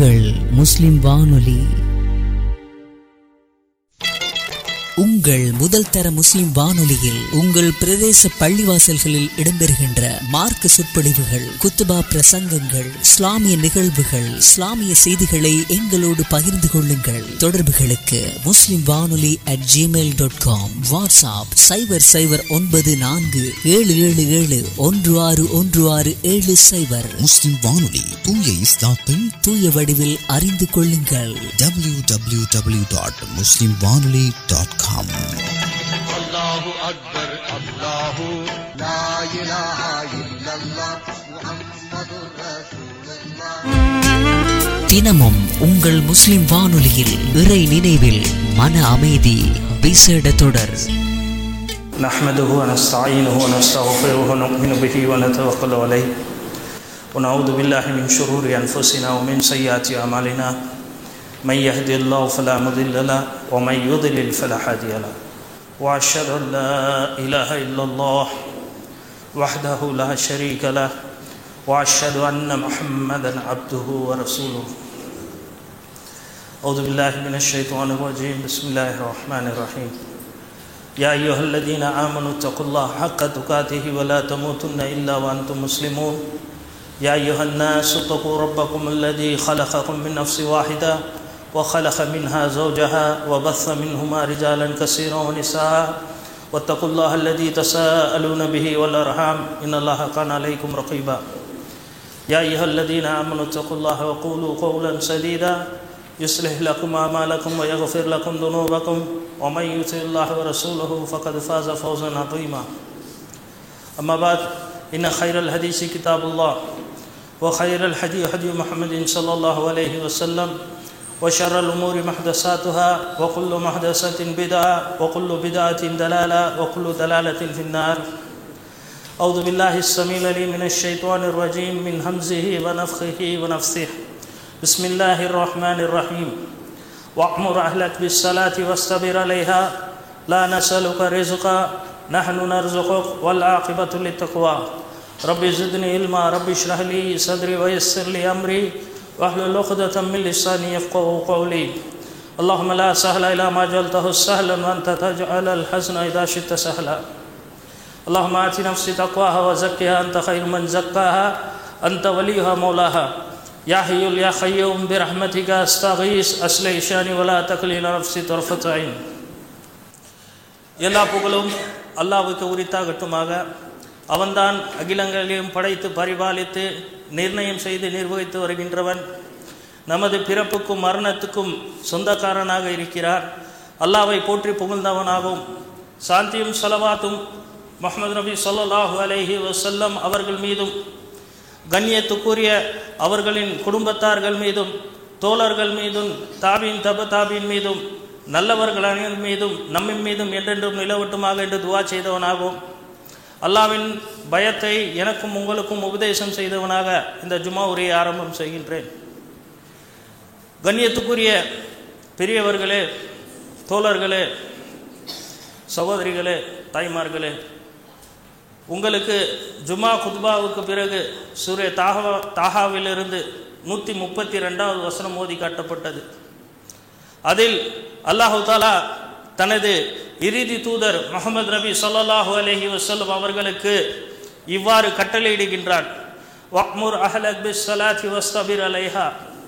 உங்கள் முஸ்லிம் வானொலி. உங்கள் முதல் தர முஸ்லிம் வானொலியில் உங்கள் பிரதேச பள்ளிவாசல்களில் இடம்பெறுகின்ற மார்க்க சொற்பொழிவுகள், குத்துபா பிரசங்கங்கள், இஸ்லாமிய நிகழ்வுகள், இஸ்லாமிய செய்திகளை எங்களோடு பகிர்ந்து கொள்ளுங்கள். தொடர்புகளுக்கு muslimwanoli@gmail.com, வாட்ஸ்அப் 009477716167. முஸ்லிம் வானொலி, தூய இஸ்லாத்தை தூய வடிவில் அறிந்து கொள்ளுங்கள். www.muslimwanoli.com. அல்லாஹு அக்பர், அல்லாஹு லா இலாஹா இல்லல்லாஹ், முஹம்மதுர் ரசூலுல்லாஹ். தினமும் உங்கள் முஸ்லிம் வானொலியில் இறை நினைவில் மன அமைதி விசேட தொடர். நஹ்மதுஹு வ நஸ்தஈனுஹு வ நஸ்தக்ஃபிருஹு வ நு'மினு பிஹி வ நதவக்கலு அலைஹி வ நஊது பில்லாஹி மின் ஷுரூரி அன்ஃபுஸினா வ மின் ஸய்யிஆத்தி அமாலினா. من يهدي الله فلا مضل له ومن يضلل فلا هادي له واشهد ان لا اله الا الله وحده لا شريك له واشهد ان محمدا عبده ورسوله. اعوذ بالله من الشيطان الرجيم. بسم الله الرحمن الرحيم. يا ايها الذين امنوا اتقوا الله حق تقاته ولا تموتن الا وانتم مسلمون. يا ايها الناس اتقوا ربكم الذي خلقكم من نفس واحده وخلق منها زوجها وبث منهما رجالا كثيرا ونساء واتقوا الله الذي تساءلون به والأرحام إن الله كان عليكم رقيبا. يا أيها الذين آمنوا اتقوا الله وقولوا قولا سديدا يصلح لكم أعمالكم ويغفر لكم ذنوبكم ومن يطع الله ورسوله فقد فاز فوزا عظيما. أما بعد إن خير الحديث كتاب الله وخير الهدي هدي محمد صلى الله عليه وسلم وشر الأمور محدثاتها وكل محدثة بدعة وكل بدعة ضلالة وكل ضلالة في النار. أعوذ بالله السميع العليم من الشيطان الرجيم من همزه ونفخه ونفثه. بسم الله الرحمن الرحيم. وأمر أهلك بالصلاة واصطبر عليها لا نسألك رزقا نحن نرزقك والعاقبة للتقوى. رب زدني علما رب اشرح لي صدري ويسر لي أمري واحلل عقدة من لساني يفقهوا قولي. اللهم لا سهل إلا ما جعلته سهلا وأنت تجعل الحزن إذا شئت سهلا. اللهم آت نفسي تقواها وزكها أنت خير من زكاها أنت وليها مولاها. يا حي يا قيوم برحمتك أستغيث أصلح شأني ولا تكلني إلى نفسي طرفة عين. எல்லா புகழும் அல்லாஹ்வுக்கு உரித்தாகட்டுமாக. அவன்தான் அகிலங்களையும் படைத்து பரிபாலித்து நிர்ணயம் செய்து நிர்வகித்து வருகின்றவன். நமது பிறப்புக்கும் மரணத்துக்கும் சொந்தக்காரனாக இருக்கிறார். அல்லாஹ்வை போற்றி புகழ்ந்தவனாகவும் சாந்தியும் ஸலவாத்தும் முஹம்மது நபி ஸல்லல்லாஹு அலைஹி வஸல்லம் அவர்கள் மீதும் கண்ணியத்துக்குரிய அவர்களின் குடும்பத்தார்கள் மீதும் தோழர்கள் மீதும் தாபீன் தப தாபீன் மீதும் நல்லவர்கள் அனைவரின் மீதும் நம்மின் மீதும் என்றென்றும் நிலவட்டுமாக என்று துவா செய்தவனாகவும் அல்லாஹ்வின் பயத்தை எனக்கும் உங்களுக்கும் உபதேசம் செய்தவனாக இந்த ஜுமா உரையை ஆரம்பம் செய்கின்றேன். கண்ணியத்துக்குரிய பெரியவர்களே, தோழர்களே, சகோதரிகளே, தாய்மார்களே, உங்களுக்கு ஜுமா குத்பாவுக்கு பிறகு சூரே தாஹாவிலிருந்து 132வது வசனம் ஓதி காட்டப்பட்டது. அதில் அல்லாஹு தாலா தனது இறுதி தூதர் முஹம்மது நபி ஸல்லல்லாஹு அலைஹி வஸல்லம் அவர்களுக்கு இவ்வாறு கட்டளையிடுகின்றான். வஅ்முர் அஹ்லக் பிஸ்ஸலாத்தி வஸ்தபிர் அலைஹா.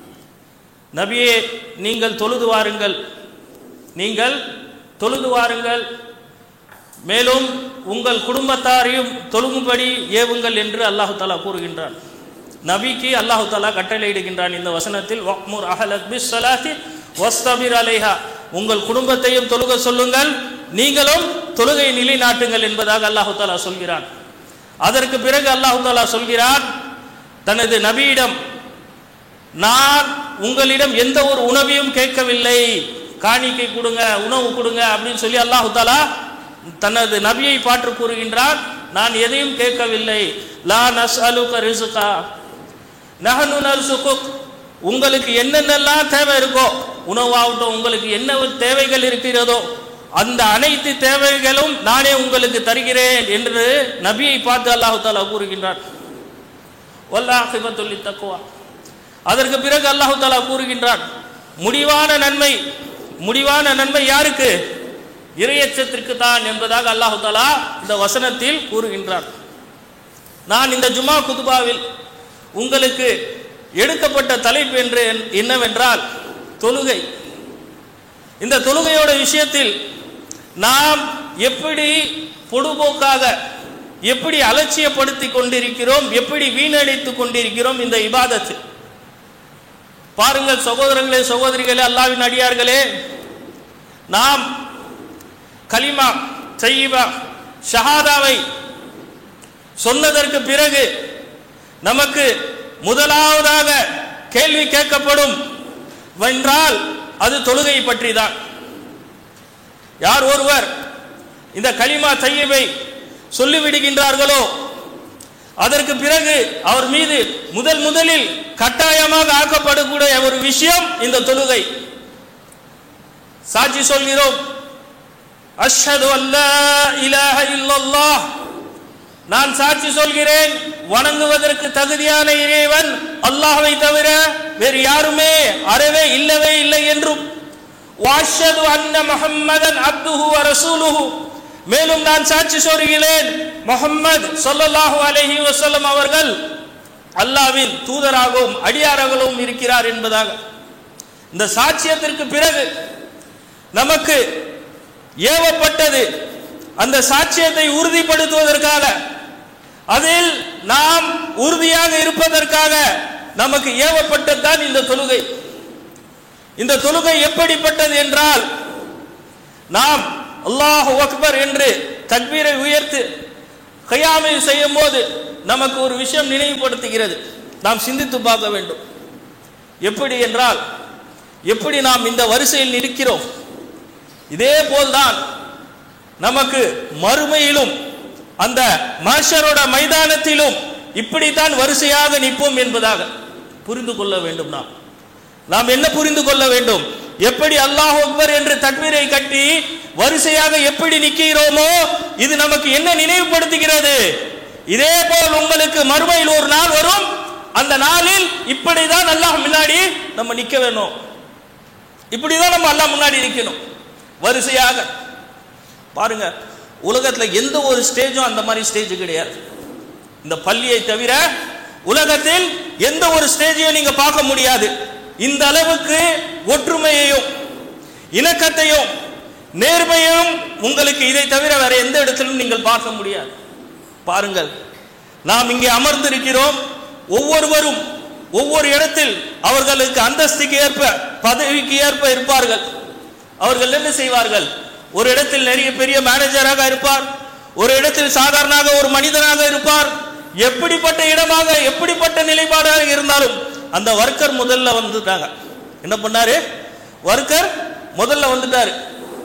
நபியே, நீங்கள் தொழுது வாருங்கள், நீங்கள் தொழுது வாருங்கள், மேலும் உங்கள் குடும்பத்தாரையும் தொழுகும்படி ஏவுங்கள் என்று அல்லாஹு தாலா கூறுகின்றான். நபிக்கு அல்லாஹு தாலா கட்டளையிடுகின்றான் இந்த வசனத்தில், வஅ்முர் அஹ்லக் பிஸ்ஸலாத்தி வஸ்தபிர் அலைஹா. உங்கள் குடும்பத்தையும் தொழுக சொல்லுங்கள், நீங்களும் தொழுகை நிலைநாட்டுங்கள் என்பதாக அல்லாஹு தாலா சொல்கிறான். அதற்கு பிறகு அல்லாஹு தாலா சொல்கிறான் தனது நபியிடம், நான் உங்களிடம் எந்த ஒரு உணவையும் கேட்கவில்லை, காணிக்கை கொடுங்க, உணவு கொடுங்க அப்படின்னு சொல்லி அல்லாஹு தாலா தனது நபியை பாற்று கூறுகின்றான். நான் எதையும் கேட்கவில்லை. லா நஸ்அலுக ரிஸ்கா நஹ்னு நர்சுகுக். உங்களுக்கு என்னென்னலாம் தேவை இருக்கோ, உணவாகட்டும், உங்களுக்கு என்ன தேவைகள் இருக்கிறதோ அந்த அனைத்து தேவைகளும் நானே உங்களுக்கு தருகிறேன் என்று நபியை பார்த்து அல்லாஹு தாலா கூறுகின்றான். வல்லாஹிபத்துல் தக்வா. அதற்கு பிறகு அல்லாஹ் தஆலா கூறுகின்றான், முடிவான நன்மை யாருக்கு? இறையச்சத்திற்கு தான் என்பதாக அல்லாஹ் தஆலா இந்த வசனத்தில் கூறுகின்றான். நான் இந்த ஜுமா குதுபாவில் உங்களுக்கு எடுக்கப்பட்ட தலைப்பு என்னவென்றால் தொழுகை. இந்த தொழுகையோட விஷயத்தில் நாம் எப்படி பொடுபோக்காக, எப்படி அலட்சியப்படுத்தி கொண்டிருக்கிறோம், எப்படி வீணடித்துக் கொண்டிருக்கிறோம் இந்த இபாதத்து. பாருங்கள் சகோதரர்களே, சகோதரிகளே, அல்லாஹ்வின் அடியார்களே, நாம் கலிமா தய்யிபா ஷஹாதாவை சொன்னதற்கு பிறகு நமக்கு முதலாவதாக கேள்வி கேட்கப்படும் என்றால் அது தொழுகை பற்றி தான். யார் ஒருவர் இந்த கலிமா தய்யிபை சொல்லிவிடுகின்றார்களோ அதற்கு பிறகு அவர் மீது முதலில் கட்டாயமாக ஆக்கப்படக்கூடிய ஒரு விஷயம் இந்த தொழுகை. சாட்சி சொல்கிறோம், அஷ்ஹது அல்லா இலாஹ இல்லல்லாஹ், நான் சாட்சி சொல்கிறேன் வணங்குவதற்கு தகுதியான இறைவன் அல்லாஹ்வை தவிர வேறு யாருமே அறவே இல்லவே இல்லை என்றும், வஅஷ்ஹது அன்ன முஹம்மதன் அப்துஹு வ ரசூலுஹு, மேலும் நான் சாட்சி சொல்கிறேன் முஹம்மது ஸல்லல்லாஹு அலைஹி வஸல்லம் அவர்கள் அல்லாஹ்வின் தூதராகவும் அடியாராகவும் இருக்கிறார் என்பதாக. இந்த சாட்சியத்திற்கு பிறகு நமக்கு ஏவப்பட்டது அந்த சாட்சியத்தை உறுதிப்படுத்துவதற்காக, அதில் நாம் உறுதியாக இருப்பதற்காக நமக்கு ஏவப்பட்டதுதான் இந்த தொழுகை. இந்த தொழுகை எப்படிப்பட்டது என்றால், நாம் அல்லாஹு அக்பர் என்று தக்பீரை உயர்த்து கியாமை செய்யும் போது நமக்கு ஒரு விஷயம் நினைவுபடுத்துகிறது. நாம் சிந்தித்து பார்க்க வேண்டும். எப்படி என்றால், எப்படி நாம் இந்த வரிசையில் நிற்கிறோம், இதே போல்தான் நமக்கு மறுமையிலும் அந்த மஹ்ஷரோட மைதானத்திலும் இப்படித்தான் வரிசையாக நிற்போம் என்பதாக புரிந்து கொள்ள வேண்டும். நாம் என்ன புரிந்து கொள்ள வேண்டும்? எப்படி அல்லாஹ் அக்பர் என்று தக்பீரை கட்டி வரிசையாக எப்படி நிற்கிறோமோ இது நமக்கு என்ன நினைவுபடுத்துகிறது? இதே போல் உங்களுக்கு மறுமையில் ஒரு நாள் வரும், அந்த நாளில் இப்படிதான் அல்லாஹ் முன்னாடி நம்ம நிற்க வேணும், இப்படிதான் நம்ம அல்லாஹ் முன்னாடி நிற்கணும் வரிசையாக. பாருங்க, உலகத்துல எந்த ஒரு ஸ்டேஜும் அந்த மாதிரி ஸ்டேஜ் கிடையாது. இந்த பள்ளியை தவிர உலகத்தில் எந்த ஒரு ஸ்டேஜையும் நீங்க பார்க்க முடியாது. இந்த அளவுக்கு ஒற்றுமையையும் இணக்கத்தையும் நேர்மையும் உங்களுக்கு இதை தவிர வேற எந்த இடத்திலும் நீங்கள் பார்க்க முடியாது. பாருங்கள், நாம் இங்கே அமர்ந்திருக்கிறோம், ஒவ்வொருவரும் ஒவ்வொரு இடத்தில் அவர்களுக்கு அந்தஸ்துக்கு ஏற்ப பதவிக்கு ஏற்ப இருப்பார்கள். அவர்கள் என்ன செய்வார்கள்? ஒரு இடத்தில் நிறைய பெரிய மேனேஜராக இருப்பார், ஒரு இடத்தில் சாதாரணமாக ஒரு மனிதனாக இருப்பார். எப்படிப்பட்ட இடமாக எப்படிப்பட்ட நிலைப்பாடாக இருந்தாலும் அந்த வர்க்கர் முதல்ல வந்துட்டாங்க. என்ன பண்ணாரு? வர்க்கர் முதல்ல வந்துட்டாரு.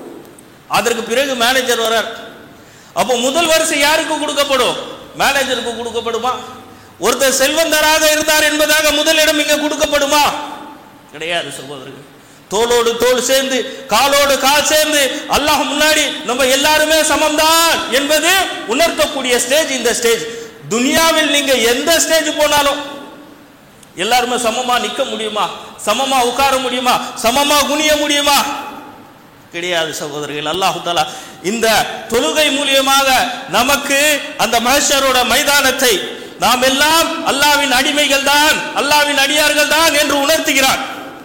அதற்கு பிறகு மேனேஜர் வரார். அப்போ முதல் வரிசை யாருக்கு கொடுக்கப்படும்? மேனேஜருக்கு கொடுக்கப்படுமா? ஒருத்தர் செல்வந்தராக இருந்தார் என்பதாக முதலிடம் இங்க கொடுக்கப்படுமா? கிடையாது சகோதரர்கள். தோளோடு தோள் சேர்ந்து காலோடு கால் சேர்ந்து அல்லாஹ் முன்னாடி நம்ம எல்லாருமே சமம்தான் என்பது உணர்த்தக்கூடிய ஸ்டேஜ் இந்த ஸ்டேஜ். துனியாவில் நீங்க எந்த ஸ்டேஜ் போனாலும் எல்லாருமே சமமா நிக்க முடியுமா? சமமா உட்கார முடியுமா? சமமா குனிய முடியுமா? கிடையாது சகோதரர்கள். அல்லாஹ் தஆலா இந்த தொழுகை மூலியமாக நமக்கு அந்த மஹ்ஷரோட மைதானத்தை நாம் எல்லாம் அல்லாஹ்வின் அடிமைகள் தான், அல்லாஹ்வின் அடியார்கள் தான் என்று உணர்த்துகிறார்.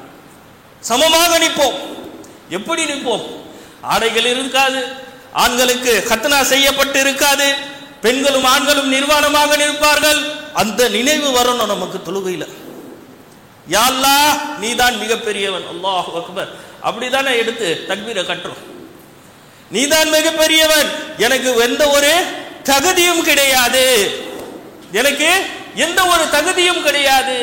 சமமாக நிற்போம். எப்படி நிற்போம்? ஆடைகள் இருக்காது, ஆண்களுக்கு கத்னா செய்யப்பட்டு இருக்காது, பெண்களும் ஆண்களும் நிர்வாணமாக நிற்பார்கள். அந்த நினைவு வரணும் நமக்கு தொழுகையில். யா அல்லாஹ், நீதான் மிகப்பெரியவன், அல்லாஹு அக்பர் அப்படிதானே எடுத்து தக்பீரை கட்டுறோம். நீதான் மிகப்பெரியவன், எனக்கு எந்த ஒரு தகுதியும் கிடையாது, எனக்கு எந்த ஒரு தகுதியும் கிடையாது.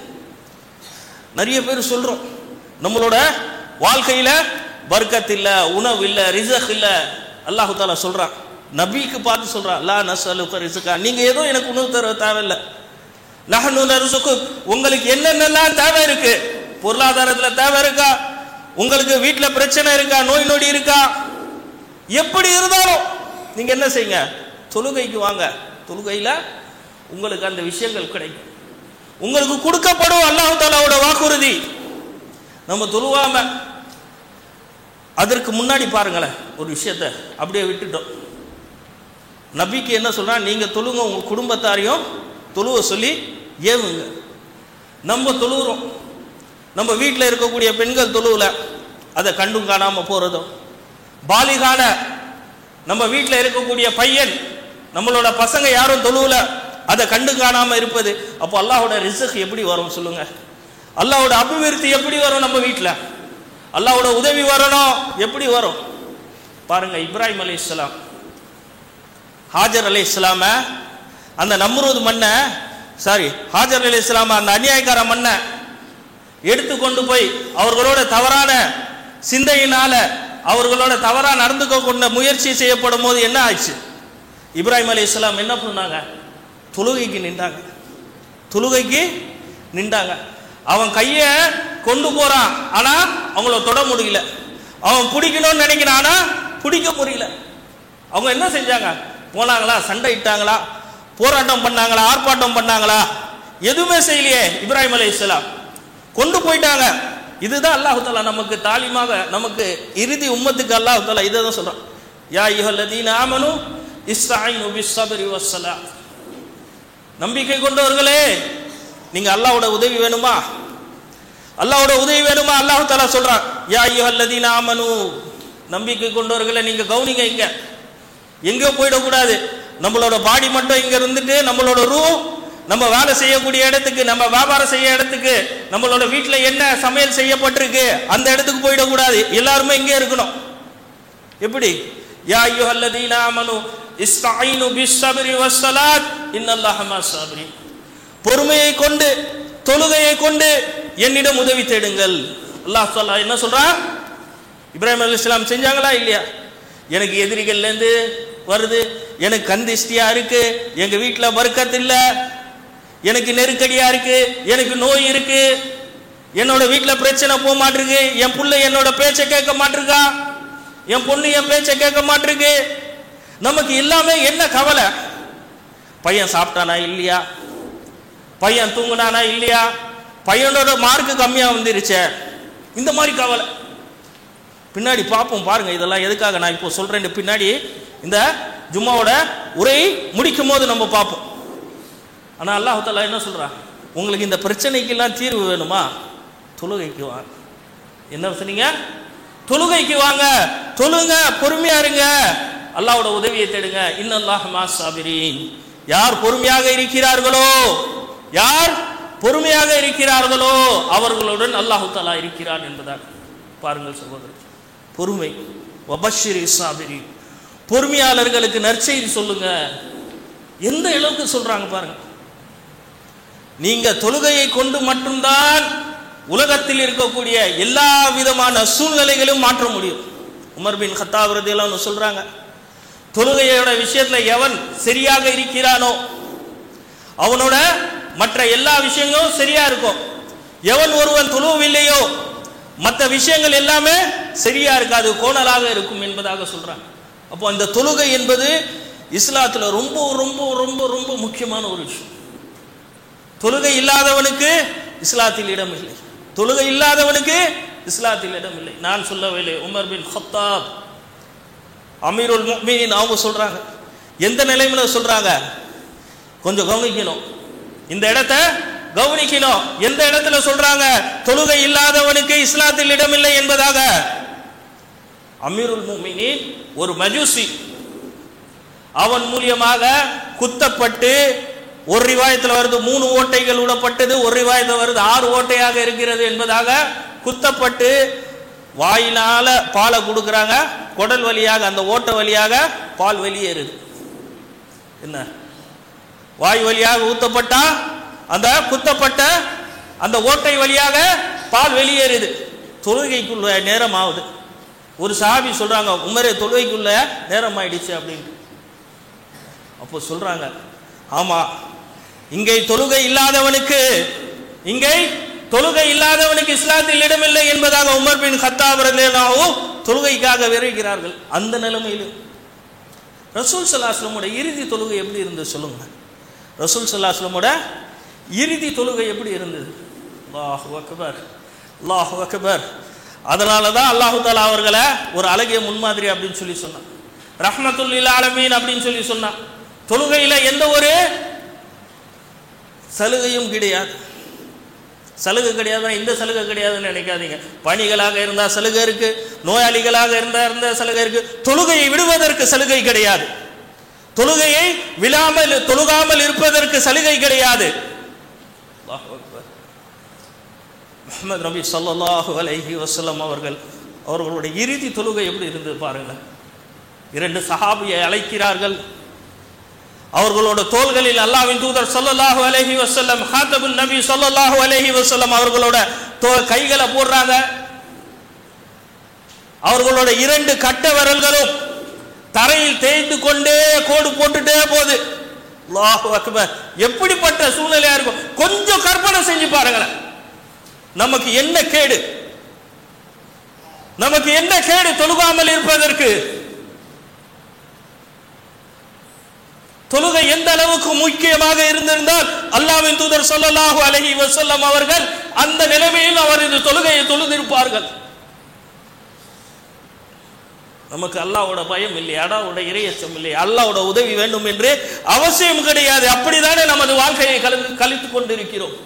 நிறைய பேர் சொல்றோம், நம்மளோட வாழ்க்கையில பர்க்கத் இல்ல, உணவு இல்ல, ரிஸ்க் இல்ல. அல்லாஹ் தஆலா சொல்றான், நபிக்கு பார்த்து சொல்றான், லா நஸ்அலுக ரிஸ்கா, நீங்க ஏதோ எனக்கு உணவு தர தேவையில்லை, நஹ்னு நர்சுக்கு, உங்களுக்கு என்னென்னலாம் தேவை இருக்கு, பொருளாதாரத்துல தேவை இருக்கா, உங்களுக்கு வீட்டுல பிரச்சனை இருக்கா, நோய் நொடி இருக்கா, எப்படி இருந்தாலும் நீங்க என்ன செய்யுங்க, தொழுகைக்கு வாங்க, தொழுகையில உங்களுக்கு அந்த விஷயங்கள் கிடைக்கும். உங்களுக்கு கொடுக்கப்படும் அல்லாஹ் தஆலாவோட வாக்குறுதி. நம்ம தொழுவாம அதற்கு முன்னாடி பாருங்களேன் ஒரு விஷயத்தை அப்படியே விட்டுட்டோம். நபிக்கு என்ன சொல்றா, நீங்க தொழுங்க, உங்க குடும்பத்தாரையும் தொழுவ சொல்லி ஏவுங்க. நம்ம தொழுகிறோம், நம்ம வீட்டில் இருக்கக்கூடிய பெண்கள் தொழுவல, அதை கண்டும் காணாம போறதும், பாலிகான நம்ம வீட்டில் இருக்கக்கூடிய பையன் நம்மளோட பசங்க யாரும் தொழுவல, அதை கண்டு காணாம இருப்பது. அப்போ அல்லாஹோட ரிஸ்க் எப்படி வரும் சொல்லுங்க? அல்லாஹோட அபிவிருத்தி எப்படி வரும்? நம்ம வீட்டில் அல்லாஹோட உதவி வரணும், எப்படி வரும் பாருங்க. இப்ராஹிம் அலைஹிஸ்ஸலாம், ஹாஜர் அலைஹிஸ்ஸலாம அந்த நம்ரூத் மண்ணை, ஹாஜர் அலைஹிஸ்ஸலாம அந்த அநியாயக்கார மண்ணை எடுத்துக்கொண்டு போய் அவர்களோட தவறான சிந்தையினால அவர்களோட தவறா நடந்துக்க கொண்ட முயற்சி செய்யப்படும் போது என்ன ஆச்சு? இப்ராஹிம் அலைஹிஸ்ஸலாம் என்ன பண்ணாங்க? தொழுகைக்கு நின்றாங்க. அவன் கையை கொண்டு போறான், ஆனா அவங்கள தொட முடியல. அவன் பிடிக்கணும்னு நினைக்கிறான், ஆனா பிடிக்க முடியல. அவங்க என்ன செஞ்சாங்க? போனாங்களா, சண்டை இட்டாங்களா, போராட்டம் பண்ணாங்களா, ஆர்ப்பாட்டம் பண்ணாங்களா? எதுவுமே செய்யலையே. இப்ராஹிம் அலைஹிஸ்ஸலாம் கொண்டு போயிட்டாங்க. இதுதான் அல்லாஹ் தஆலா நமக்கு தாலிமாக, நமக்கு இறுதி உம்மத்துக்கு அல்லாஹ் தஆலா இதை தான் சொல்றான். யா அய்யுஹல்லதீன ஆமனு இஸ்தஈனு பிஸ்ஸப்ரி வஸ்ஸலாத். நம்பிக்கை கொண்டவர்களே, நீங்க அல்லாஹ்வோட உதவி வேணுமா? அல்லாஹ்வோட உதவி வேணுமா? அல்லாஹ் தஆலா சொல்றான், யா அய்யுஹல்லதீன ஆமனு, நம்பிக்கை கொண்டவர்களே நீங்க கவனிங்க, இங்க எங்க போயிடக்கூடாது. நம்மளோட பாடி மட்டும் இங்க இருந்துட்டு நம்மளோட ரூ நம்ம வேலை செய்யக்கூடிய இடத்துக்கு, நம்ம வியாபாரம் செய்ய இடத்துக்கு, நம்மளோட வீட்டில் என்ன சமையல் செய்யப்பட்டிருக்கு அந்த இடத்துக்கு போயிடக்கூடாது. எல்லாருமே இங்கே இருக்கணும். எப்படி? யா அய்யுஹல்லதீன ஆமனு இஸ்தஈனு பிஸ்ஸப்ரி வஸ்ஸலாத் இன்னல்லாஹ மஸ்ஸாபிரீன். பொறுமையை கொண்டு, தொழுகையை கொண்டு என்னிடம் உதவி தேடுங்கள். அல்லாஹ் தஆலா என்ன சொல்றான்? இப்ராஹிம் அலைஹிஸ்ஸலாம் செஞ்சாங்களா இல்லையா? எனக்கு எதிரிகள்லேருந்து வருது, எனக்கு கந்திஷ்டியா இருக்கு, எங்க வீட்டில் பரக்கத் இல்லை, எனக்கு நெருக்கடியா இருக்கு, எனக்கு நோய் இருக்கு, என்னோட வீட்டில் பிரச்சனை போக மாட்டிருக்கு, என் புள்ள என்னோட பேச்சை கேட்க மாட்டிருக்கா, என் பொண்ணு என் பேச்சை கேட்க மாட்டிருக்கு. நமக்கு எல்லாமே என்ன கவலை? பையன் சாப்பிட்டானா இல்லையா, பையன் தூங்குனானா இல்லையா, பையனோட மார்க்கு கம்மியா வந்துருச்சே, இந்த மாதிரி கவலை. பின்னாடி பார்ப்போம் பாருங்க, இதெல்லாம் எதுக்காக நான் இப்போ சொல்றேன். பின்னாடி இந்த ஜும்மாவோட உரை முடிக்கும் போது நம்ம பார்ப்போம். ஆனா அல்லாஹ் தஆலா என்ன சொல்றா? உங்களுக்கு இந்த பிரச்சனைக்கெல்லாம் தீர்வு வேணுமா? தொழுகைக்கு வாங்க. என்ன சொன்னீங்க? தொழுகைக்கு வாங்க, தொழுங்க, பொறுமையா இருங்க, அல்லாஹ்வோட உதவியை தேடுங்க. இன்னல்லாஹ மஸ்ஸாபிரீன். யார் பொறுமையாக இருக்கிறார்களோ, யார் பொறுமையாக இருக்கிறார்களோ அவர்களுடன் அல்லாஹ் தஆலா இருக்கிறான் என்பதாக பாருங்கள் சகோதரர். பொறுமை. வபஷ்ஷிரி ஸாபிரீன். பொறுமையாளர்களுக்கு நற்செய்தி சொல்லுங்க. எந்த அளவுக்கு சொல்றாங்க பாருங்க. நீங்க தொழுகையை கொண்டு மட்டும்தான் உலகத்தில் இருக்கக்கூடிய எல்லா விதமான சூழ்நிலைகளையும் மாற்ற முடியும். உமர் பின் கத்தாப் ரலியல்லாஹு அன்ஹு சொல்றாங்க, தொழுகையோட விஷயத்துல எவன் சரியாக இருக்கிறானோ அவனோட மற்ற எல்லா விஷயங்களும் சரியா இருக்கும். எவன் ஒருவன் தொழுவவில்லையோ மற்ற விஷயங்கள் எல்லாமே சரியா இருக்காது, கோணலாக இருக்கும் என்பதாக சொல்றாங்க. அப்போ அந்த தொழுகை என்பது இஸ்லாத்துல ரொம்ப ரொம்ப ரொம்ப ரொம்ப முக்கியமான ஒரு விஷயம். தொழுகை இல்லாதவனுக்கு இஸ்லாத்தில் இடம் இல்லை, தொழுகை இல்லாதவனுக்கு இஸ்லாத்தில் இடம் இல்லை. நான் சொல்லவில்லை, உமர் பின் கத்தாப் அமீருல் முஃமினீன் அவங்க சொல்றாங்க. எந்த நிலைமையில சொல்றாங்க? கொஞ்சம் கவனிக்கணும், இந்த இடத்தை கவனிக்கணும். எந்த இடத்துல சொல்றாங்க தொழுகை இல்லாதவனுக்கு இஸ்லாத்தில் இடமில்லை என்பதாக? அமீருல் முஃமினீன் ஒரு மஜூசி, அவன் மூலியமாக குத்தப்பட்டு, ஒரு ரிவாயத்தில் வருது 3 ஓட்டைகள் விடப்பட்டது, ஒரு ரிவாயத்தில் வருது 6 ஓட்டையாக இருக்கிறது என்பதாக குத்தப்பட்டு வாயினால பாலை கொடுக்குறாங்க, குடல் வழியாக அந்த ஓட்டை வழியாக பால் வெளியேறுது. என்ன? வாய் வழியாக ஊத்தப்பட்டா அந்த குத்தப்பட்ட அந்த ஓட்டை வழியாக பால் வெளியேறுது. தொழுகைக்குள்ள நேரம் ஆகுது. ஒரு சஹாபி சொல்றாங்க, உமரே தொழுகைக்குள்ள நேரம் ஆயிடுச்சு அப்படின்னு. அப்போ சொல்றாங்க, ஆமா, இங்கே தொழுகை இல்லாதவனுக்கு இஸ்லாத்தில் இடமில்லை என்பதாக உமர் பின் கத்தாப் ரலியல்லாஹு தொழுகைக்காக விரைகிறார்கள். அந்த நிலைமையில் ரசூல் ஸல்லல்லாஹு அலைஹி வஸல்லமோட இறுதி தொழுகை எப்படி இருந்தது சொல்லுங்க. ரசூல் ஸல்லல்லாஹு அலைஹி வஸல்லமோட இறுதி தொழுகை எப்படி இருந்தது? அல்லாஹு அக்பர், அல்லாஹு அக்பர். அதனால தான் அல்லாஹு தஆலா அவர்களை ஒரு அழகிய முன்மாதிரி அப்படின்னு சொல்லி சொன்னான், ரஹ்மத்துல் லில் ஆலமீன் அப்படின்னு சொல்லி சொன்னான். தொழுகையில எந்த ஒரு சலுகையும் கிடையாது. சலுகை கிடையாது, இந்த சலுகை கிடையாதுன்னு நினைக்காதீங்க. பணிகளாக இருந்தால் சலுகை இருக்கு, நோயாளிகளாக இருந்த சலுகை இருக்கு. தொழுகையை விடுவதற்கு சலுகை கிடையாது, தொழுகையை தொழுகாமல் இருப்பதற்கு சலுகை கிடையாது. முஹம்மது நபி ஸல்லல்லாஹு அலைஹி வஸல்லம் அவர்களுடைய இறுதி தொழுகை எப்படி இருந்தது பாருங்க. 2 சஹாபியை அழைக்கிறார்கள். அவர்களோட தோள்களில் அல்லாஹ்வின் தூதர் ஸல்லல்லாஹு அலைஹி வஸல்லம், ஹாத்தபுன் நபி ஸல்லல்லாஹு அலைஹி வஸல்லம் அவர்களோட கைகளை போடுறாங்க. அவர்களோட 2 கட்ட விரல்களும் தரையில் தேய்ந்து கொண்டே கோடு போட்டுட்டே போகுது. அல்லாஹு அக்பர். எப்படிப்பட்ட சூழ்நிலையா இருக்கும் கொஞ்சம் கற்பனை செஞ்சு பாருங்களேன். நமக்கு என்ன கேடு, நமக்கு என்ன கேடு தொழுகாமல் இருப்பதற்கு? தொழுகை எந்த அளவுக்கு முக்கியமாக இருந்திருந்தால் அல்லாஹ்வின் தூதர் ஸல்லல்லாஹு அலைஹி வஸல்லம் அவர்கள் அந்த நிலைமையில் அவரது தொழுகையை தொழுதிருப்பார்கள். நமக்கு அல்லாஹ்வோட பயம் இல்லை, அல்லாஹ்வோட இறையச்சம் இல்லை, அல்லாஹ்வோட உதவி வேண்டும் என்று அவசியம் கிடையாது. அப்படிதானே நமது வாழ்க்கையை கழித்துக் கொண்டிருக்கிறோம்.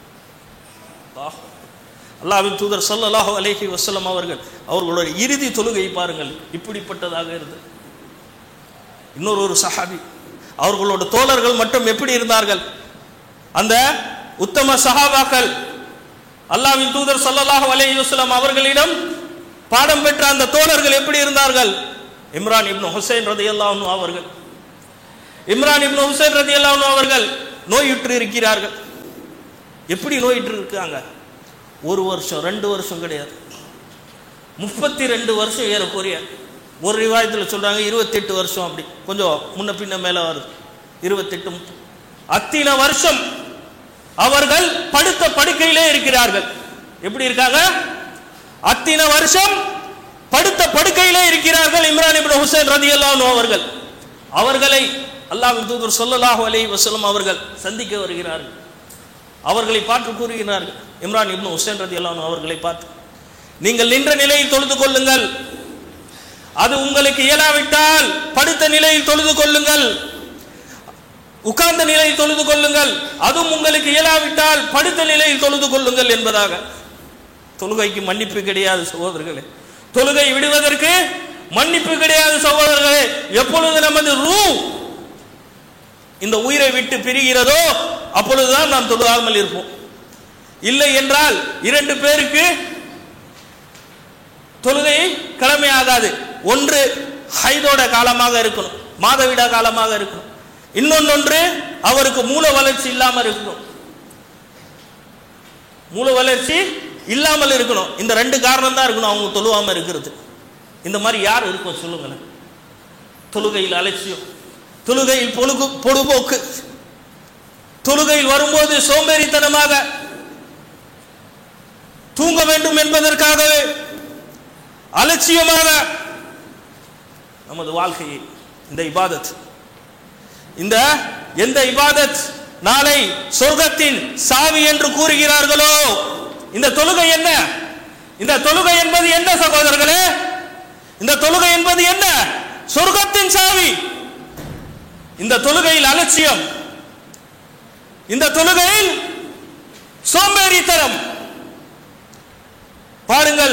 அல்லாஹ்வின் தூதர் ஸல்லல்லாஹு அலைஹி வஸல்லம் அவர்களுடைய இறுதி தொழுகை பாருங்கள், இப்படிப்பட்டதாக இருந்தது. இன்னொரு சஹாபி, அவர்களோட தோழர்கள் மட்டும் எப்படி இருந்தார்கள்? அந்த உத்தம சஹாபாக்கள் அல்லாஹ்வின் தூதர் ஸல்லல்லாஹு அலைஹி வஸல்லம் அவர்களிடம் பாடம் பெற்ற அந்த தோழர்கள் எப்படி இருந்தார்கள்? இம்ரான் இப்னு ஹுசைன் ரலியல்லாஹு அன்ஹு அவர்கள், இம்ரான் இப்னு ஹுசைன் ரலியல்லாஹு அன்ஹு அவர்கள் நோயுற்று இருக்கிறார்கள். எப்படி நோயுற்று இருக்காங்க? 1 வருஷம் 2 வருஷம் கிடையாது, 32 வருஷம் ஏறக்குறைய. ஒரு ரிவாயத்தில் சொல்றாங்க 28 வருஷம், அப்படி கொஞ்சம் முன்ன பின்ன மேல வருது. 28 அத்தனை வருஷம் அவர்கள் படுத்த படுக்கையிலே இருக்கிறார்கள். எப்படி இருக்காங்க? அத்தனை வருஷம் படுத்த படுக்கையிலே இருக்கிறார்கள். இம்ரான் இப்னு ஹுசைன் ரலியல்லாஹு அன்ஹு அவர்கள், அவர்களை அல்லாஹ்வின் தூதர் ஸல்லல்லாஹு அலைஹி வஸல்லம் அவர்கள் சந்திக்க வருகிறார்கள். அவர்களை பார்த்து கூறுகிறார்கள், இம்ரான் இப்னு ஹுசைன் ரலியல்லாஹு அன்ஹு அவர்களை பார்த்து, நீங்கள் நின்ற நிலையில் தொழுது கொள்ளுங்கள், அது உங்களுக்கு இயலாவிட்டால் படுத்த நிலையில் தொழுது கொள்ளுங்கள், உட்கார்ந்த நிலையில் தொழுது கொள்ளுங்கள், அதுவும் உங்களுக்கு இயலாவிட்டால் படுத்த நிலையில் தொழுது கொள்ளுங்கள் என்பதாக. தொழுகைக்கு மன்னிப்பு கிடையாது சகோதரர்களே, தொழுகை விடுவதற்கு மன்னிப்பு கிடையாது சகோதரர்களே. எப்பொழுது நமது ரூஹ் இந்த உயிரை விட்டு பிரிகிறதோ அப்பொழுதுதான் நாம் தொழுகாமல் இருப்போம். இல்லை என்றால் 2 பேருக்கு தொழுகை கடமையாகாது. ஒன்று ஹைதோட காலமாக இருக்கணும், மாதவிடா காலமாக இருக்கணும். இன்னொன்று அவருக்கு மூல வளர்ச்சி இல்லாமல் இருக்கணும், மூல வளர்ச்சி இல்லாமல் இருக்கணும். இந்த 2 காரணம் தான் இருக்கணும் அவங்க தொழுவாமல் இருக்கிறது. இந்த மாதிரி யார் இருக்கும் சொல்லுங்களேன்? தொழுகையில் அலட்சியம், தொழுகையில் பொழுதுபோக்கு, தொழுகையில் வரும்போது சோம்பேறித்தனமாக தூங்க வேண்டும் என்பதற்காகவே அலட்சியமாக நமது வாழ்க்கையை இந்த இபாதத், இந்த எந்த இபாதத் நாளை சொர்க்கத்தின் சாவி என்று கூறுகிறார்களோ, இந்த தொழுகை என்ன? இந்த தொழுகை என்பது என்ன சகோதரர்களே? இந்த தொழுகை என்பது என்ன? சொர்க்கத்தின் சாவி. இந்த தொழுகையில் அலட்சியம், இந்த தொழுகையில் சோம்பேறித்தனம். பாருங்கள்,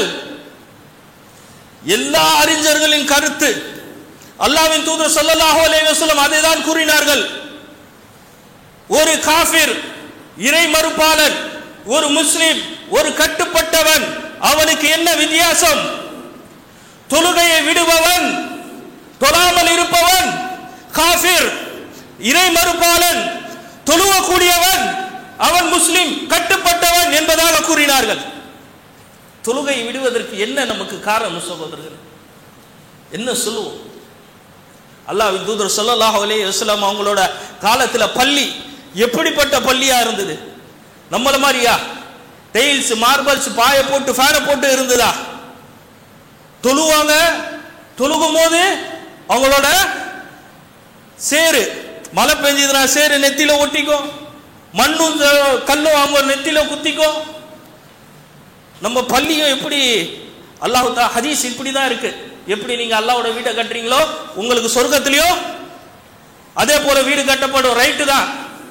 எல்லா அறிஞர்களின் கருத்து, அல்லாஹ்வின் தூதர் ஸல்லல்லாஹு அலைஹி வஸல்லம் அதை தான் கூறினார்கள். ஒரு காஃபிர், இறை மறுப்பாளன், ஒரு முஸ்லிம், ஒரு கட்டுப்பட்டவன், அவனுக்கு என்ன வித்தியாசம்? தொழுகையை விடுபவன், தொழாமல் இருப்பவன் காஃபிர், இறை மறுப்பாளன், தொழுவக்கூடியவன் அவன் முஸ்லிம், கட்டுப்பட்டவன் என்பதாக கூறினார்கள். தொழுகை விடுவதற்கு என்ன நமக்கு காரணம் சகோதரர்கள்? என்ன சொல்லுவோம்? அல்லாஹ்வின் தூதர் ஸல்லல்லாஹு அலைஹி வஸல்லம் அவங்களோட காலத்துல பள்ளி எப்படிப்பட்ட பள்ளியா இருந்தது? நம்மள மாதிரியா டைல்ஸ், மார்பல்ஸ், பாய போட்டு ஃபேனை போட்டு இருந்ததா? தொழுவாங்க, தொழுகும் போது அவங்களோட சேரு, மழை பெஞ்சதுனா சேரு நெத்தியில ஒட்டிக்கும், மண்ணும் கல்லும் அவங்க நெத்தில குத்திக்கோ. நம்ம பள்ளியும் எப்படி அல்லாஹ் தஆலா ஹதீஸ் இப்படிதான் இருக்கு. எப்படி நீங்க அல்லாஹ்வோட வீட்டை கட்டுறீங்களோ உங்களுக்கு சொர்க்கத்திலயும் அதே போல வீடு கட்டப்படும். ரைட்டு தான்.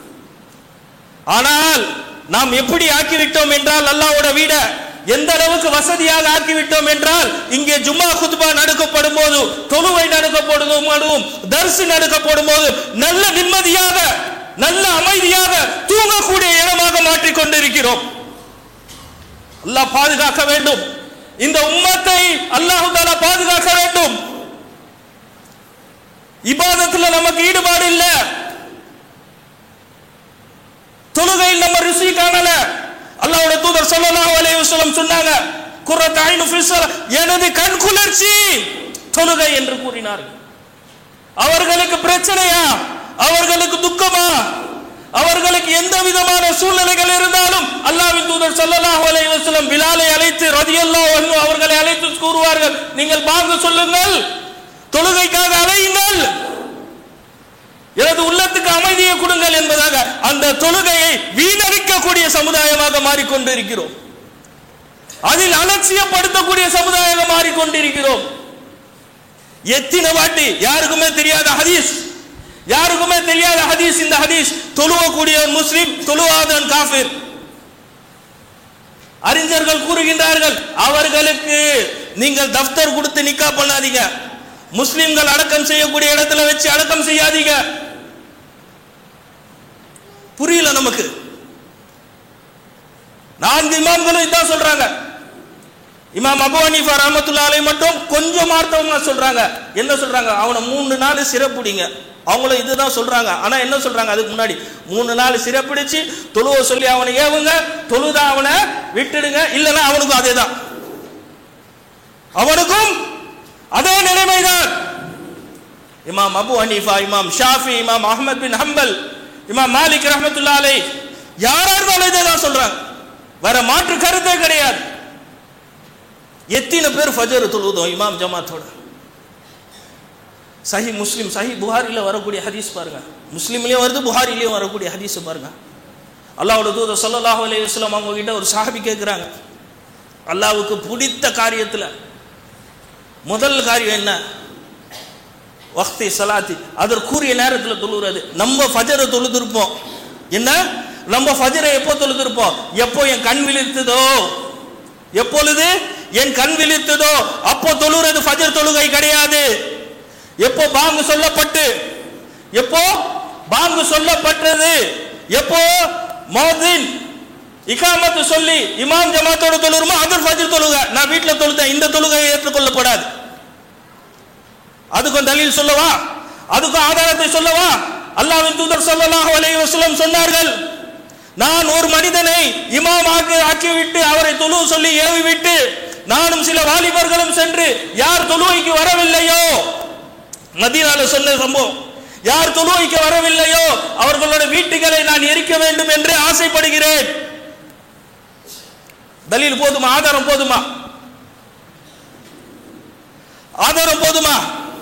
ஆனால் நாம் எப்படி ஆக்கிவிட்டோம் என்றால் அல்லாஹ்வோட வீடை எந்த அளவுக்கு வசதியாக ஆக்கிவிட்டோம் என்றால் இங்கே ஜும்மா குத்பா நடக்கப்படும் போது, தொழுகை நடக்கப்படும் போது, தர்ஸ் நடக்கப்படும் போது நல்ல நிம்மதியாக நல்ல அமைதியாக தூங்கக்கூடிய இடமாக மாற்றிக் கொண்டிருக்கிறோம். அல்லாஹ் பாதுகாக்க வேண்டும். இந்த உம்மத்தை அல்லாஹ் தஆலா பாதுகாக்க வேண்டும். இபாதத்துல நமக்கு ஈடுபாடு இல்ல, தொழுகையில் நம்ம ருசி காணல. அல்லாஹ்வுடைய தூதர் ஸல்லல்லாஹு அலைஹி வஸல்லம் சொன்னாங்க, குர்ரத்து ஐனு ஃபி ஸலா, எனது கண் குளிர்ச்சி தொழுகை என்று கூறினார்கள். அவர்களுக்கு பிரச்சனையா, அவர்களுக்கு துக்கமா, அவர்களுக்கு எந்த விதமான சூழ்நிலைகள் இருந்தாலும் அல்லாஹ்வின் தூதர் ஸல்லல்லாஹு அலைஹி வஸல்லம் பிலாலை அழைத்து ரலியல்லாஹு அன்ஹு அவர்களை அழைத்து கூறுவார்கள், நீங்கள் பாங்க சொல்லுங்கள், தொழுகைக்காக அழையுங்கள், எனது உள்ளத்துக்கு அமைதியை கொடுங்கள் என்பதாக அந்த தொழுகையை வீணடிக்கக்கூடிய சமுதாயமாக மாறிக்கொண்டிருக்கிறோம். அதில் அலட்சியப்படுத்தக்கூடிய சமுதாயமாக மாறிக்கொண்டிருக்கிறோம். எத்தனை வாட்டி யாருக்குமே தெரியாத ஹதீஸ், யாருக்குமே தெரியாத ஹதீஸ். இந்த ஹதீஸ் தொழுவக்கூடியவன் முஸ்லிம், தொழுவாதவன் காஃபிர். அறிஞர்கள் கூறுகின்றார்கள், அவர்களுக்கு நீங்கள் தஃப்தர் கொடுத்து நிக்கா பண்ணாதீங்க, முஸ்லிம்கள் அடக்கம் செய்யக்கூடிய இடத்துல வச்சு அடக்கம் செய்யாதீங்க. புரியல நமக்கு. 4 இமாம்களும் இதான் சொல்றாங்க. இமாம் அபூ ஹனீஃபா ரஹ்மத்துல்லாஹி அலைஹி மட்டும் கொஞ்சம் மார்த்தவமா சொல்றாங்க. என்ன சொல்றாங்க? அவனை 3 நாள் சிறப்புடிங்க. அவங்களும் இதுதான் சொல்றாங்க. ஆனா என்ன சொல்றாங்க? அதுக்கு முன்னாடி 3 நாள் சிறப்பிடிச்சு தொழுவ சொல்லி அவனை ஏவுங்க, தொழுதா அவனை விட்டுடுங்க, இல்லைன்னா அவனுக்கும் அதே தான், அவனுக்கும் அதே நிலைமைதான். இமாம் அபூ ஹனீஃபா, இமாம் ஷாஃபி, இமாம் அஹ்மத் பின் ஹம்பல், இமாம் மாலிக் ரஹ்மத்துல்லாஹி அலைஹி யாரா இருந்தாலும் இதை தான் சொல்றாங்க. வேற மாற்று கருத்தே கிடையாது. எத்தனை பேர் ஃபஜர் தொழுதோம் இமாம் ஜமாத்தோட. சஹி முஸ்லிம், சஹி புகாரில வரக்கூடிய ஹதீஸ் பாருங்க, முஸ்லிம்லயும் வருது, புகாரிலயும் வரக்கூடிய ஹதீஸ் பாருங்க. அல்லாஹ்வுடைய தூதர் ஸல்லல்லாஹு அலைஹி வஸல்லம் அவங்க கிட்ட ஒரு சஹாபி கேட்கிறாங்க, அல்லாஹ்வுக்கு பிடித்த காரியத்துல முதல் காரியம் என்ன? வக்தி ஸலாத்தி, அதற்குரிய நேரத்தில் தொழுகிறது. நம்ம ஃபஜரை தொழுதிருப்போம். என்ன? நம்ம ஃபஜரை எப்போ தொழுதிருப்போம்? எப்போ என் கண் விழித்ததோ, எப்பொழுது என் கண் விழித்ததோ அப்போ தொழுகிறது ஃபஜர் தொழுகை கிடையாது. எப்போ பாங்கு சொல்லப்பட்டு, எப்போ பாங்கு சொல்லப்பட்டது, எப்போ மோதின் இகாமத்து சொல்லி இமாம் ஜமாத்தோட தொழுகிறோமோ அது ஃபஜர் தொழுகை. நான் வீட்டில் தொழுதேன், இந்த தொழுகை ஏற்றுக்கொள்ளப்படாது. அதுக்கும் தலீல் சொல்லவா? அதுக்கும் ஆதாரத்தை சொல்லவா? அல்லாஹ்வின் தூதர் ஸல்லல்லாஹு அலைஹி வஸல்லம் சொன்னார்கள், நான் ஒரு மனிதனை இமாமாக ஆக்கிவிட்டு அவரை தொழுவ சொல்லி ஏவி விட்டு நானும் சில வாலிபர்களும் சென்று யார் தொழுகைக்கு வரவில்லையோ, மதீனால சொன்ன சம்பவம், யார் தொழுகைக்கு வரவில்லையோ அவர்களோட வீட்டுகளை நான் எரிக்க வேண்டும் என்று ஆசைப்படுகிறேன். தலீல் போதுமா? ஆதாரம் போதுமா? ஆதாரம் போதுமா?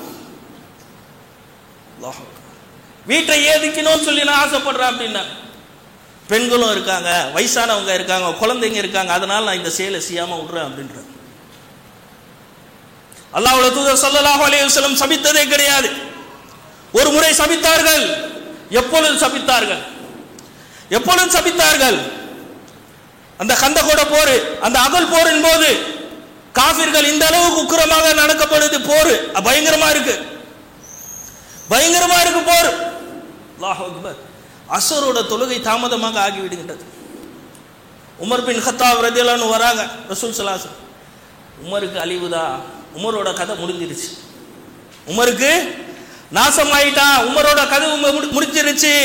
வீட்டை ஏதிக்கணும்னு சொல்லி நான் ஆசைப்படுறேன் அப்படின்னா, பெண்களும் இருக்காங்க, வயசானவங்க இருக்காங்க, குழந்தைங்க இருக்காங்க, அதனால நான் இந்த செயலை செய்யாம விடுறேன் அப்படின்ற. அல்லாஹ்வுடைய தூதர் ஸல்லல்லாஹு அலைஹி வஸல்லம் சபித்ததே கிடையாது. ஒரு முறை சபித்தார்கள். எப்பொழுது சபித்தார்கள்? எப்பொழுது சபித்தார்கள்? அந்த கந்தகோட போர், அந்த அகல் போரின் போது காஃபிர்கள் இந்த அளவுக்கு உக்கிரமாக நடக்கப்படுது. போர் பயங்கரமா இருக்கு, பயங்கரமா இருக்கு போர். அல்லாஹ் அக்பர். அஸ்ரோட தொழுகை தாமதமாக ஆகிவிடுகின்றது. உமர் பின் கத்தாப் ரலியல்லாஹு அன்ஹு வராங்க. ரசூல் ஸல்லல்லாஹு அலைஹி வஸல்லம், உமருக்கு அழிவுதா, உமரோட கதை முடிஞ்சிருச்சு, உமருக்கு நாசமாயிட்டான், உமரோட கதை முடிஞ்சிருச்சு.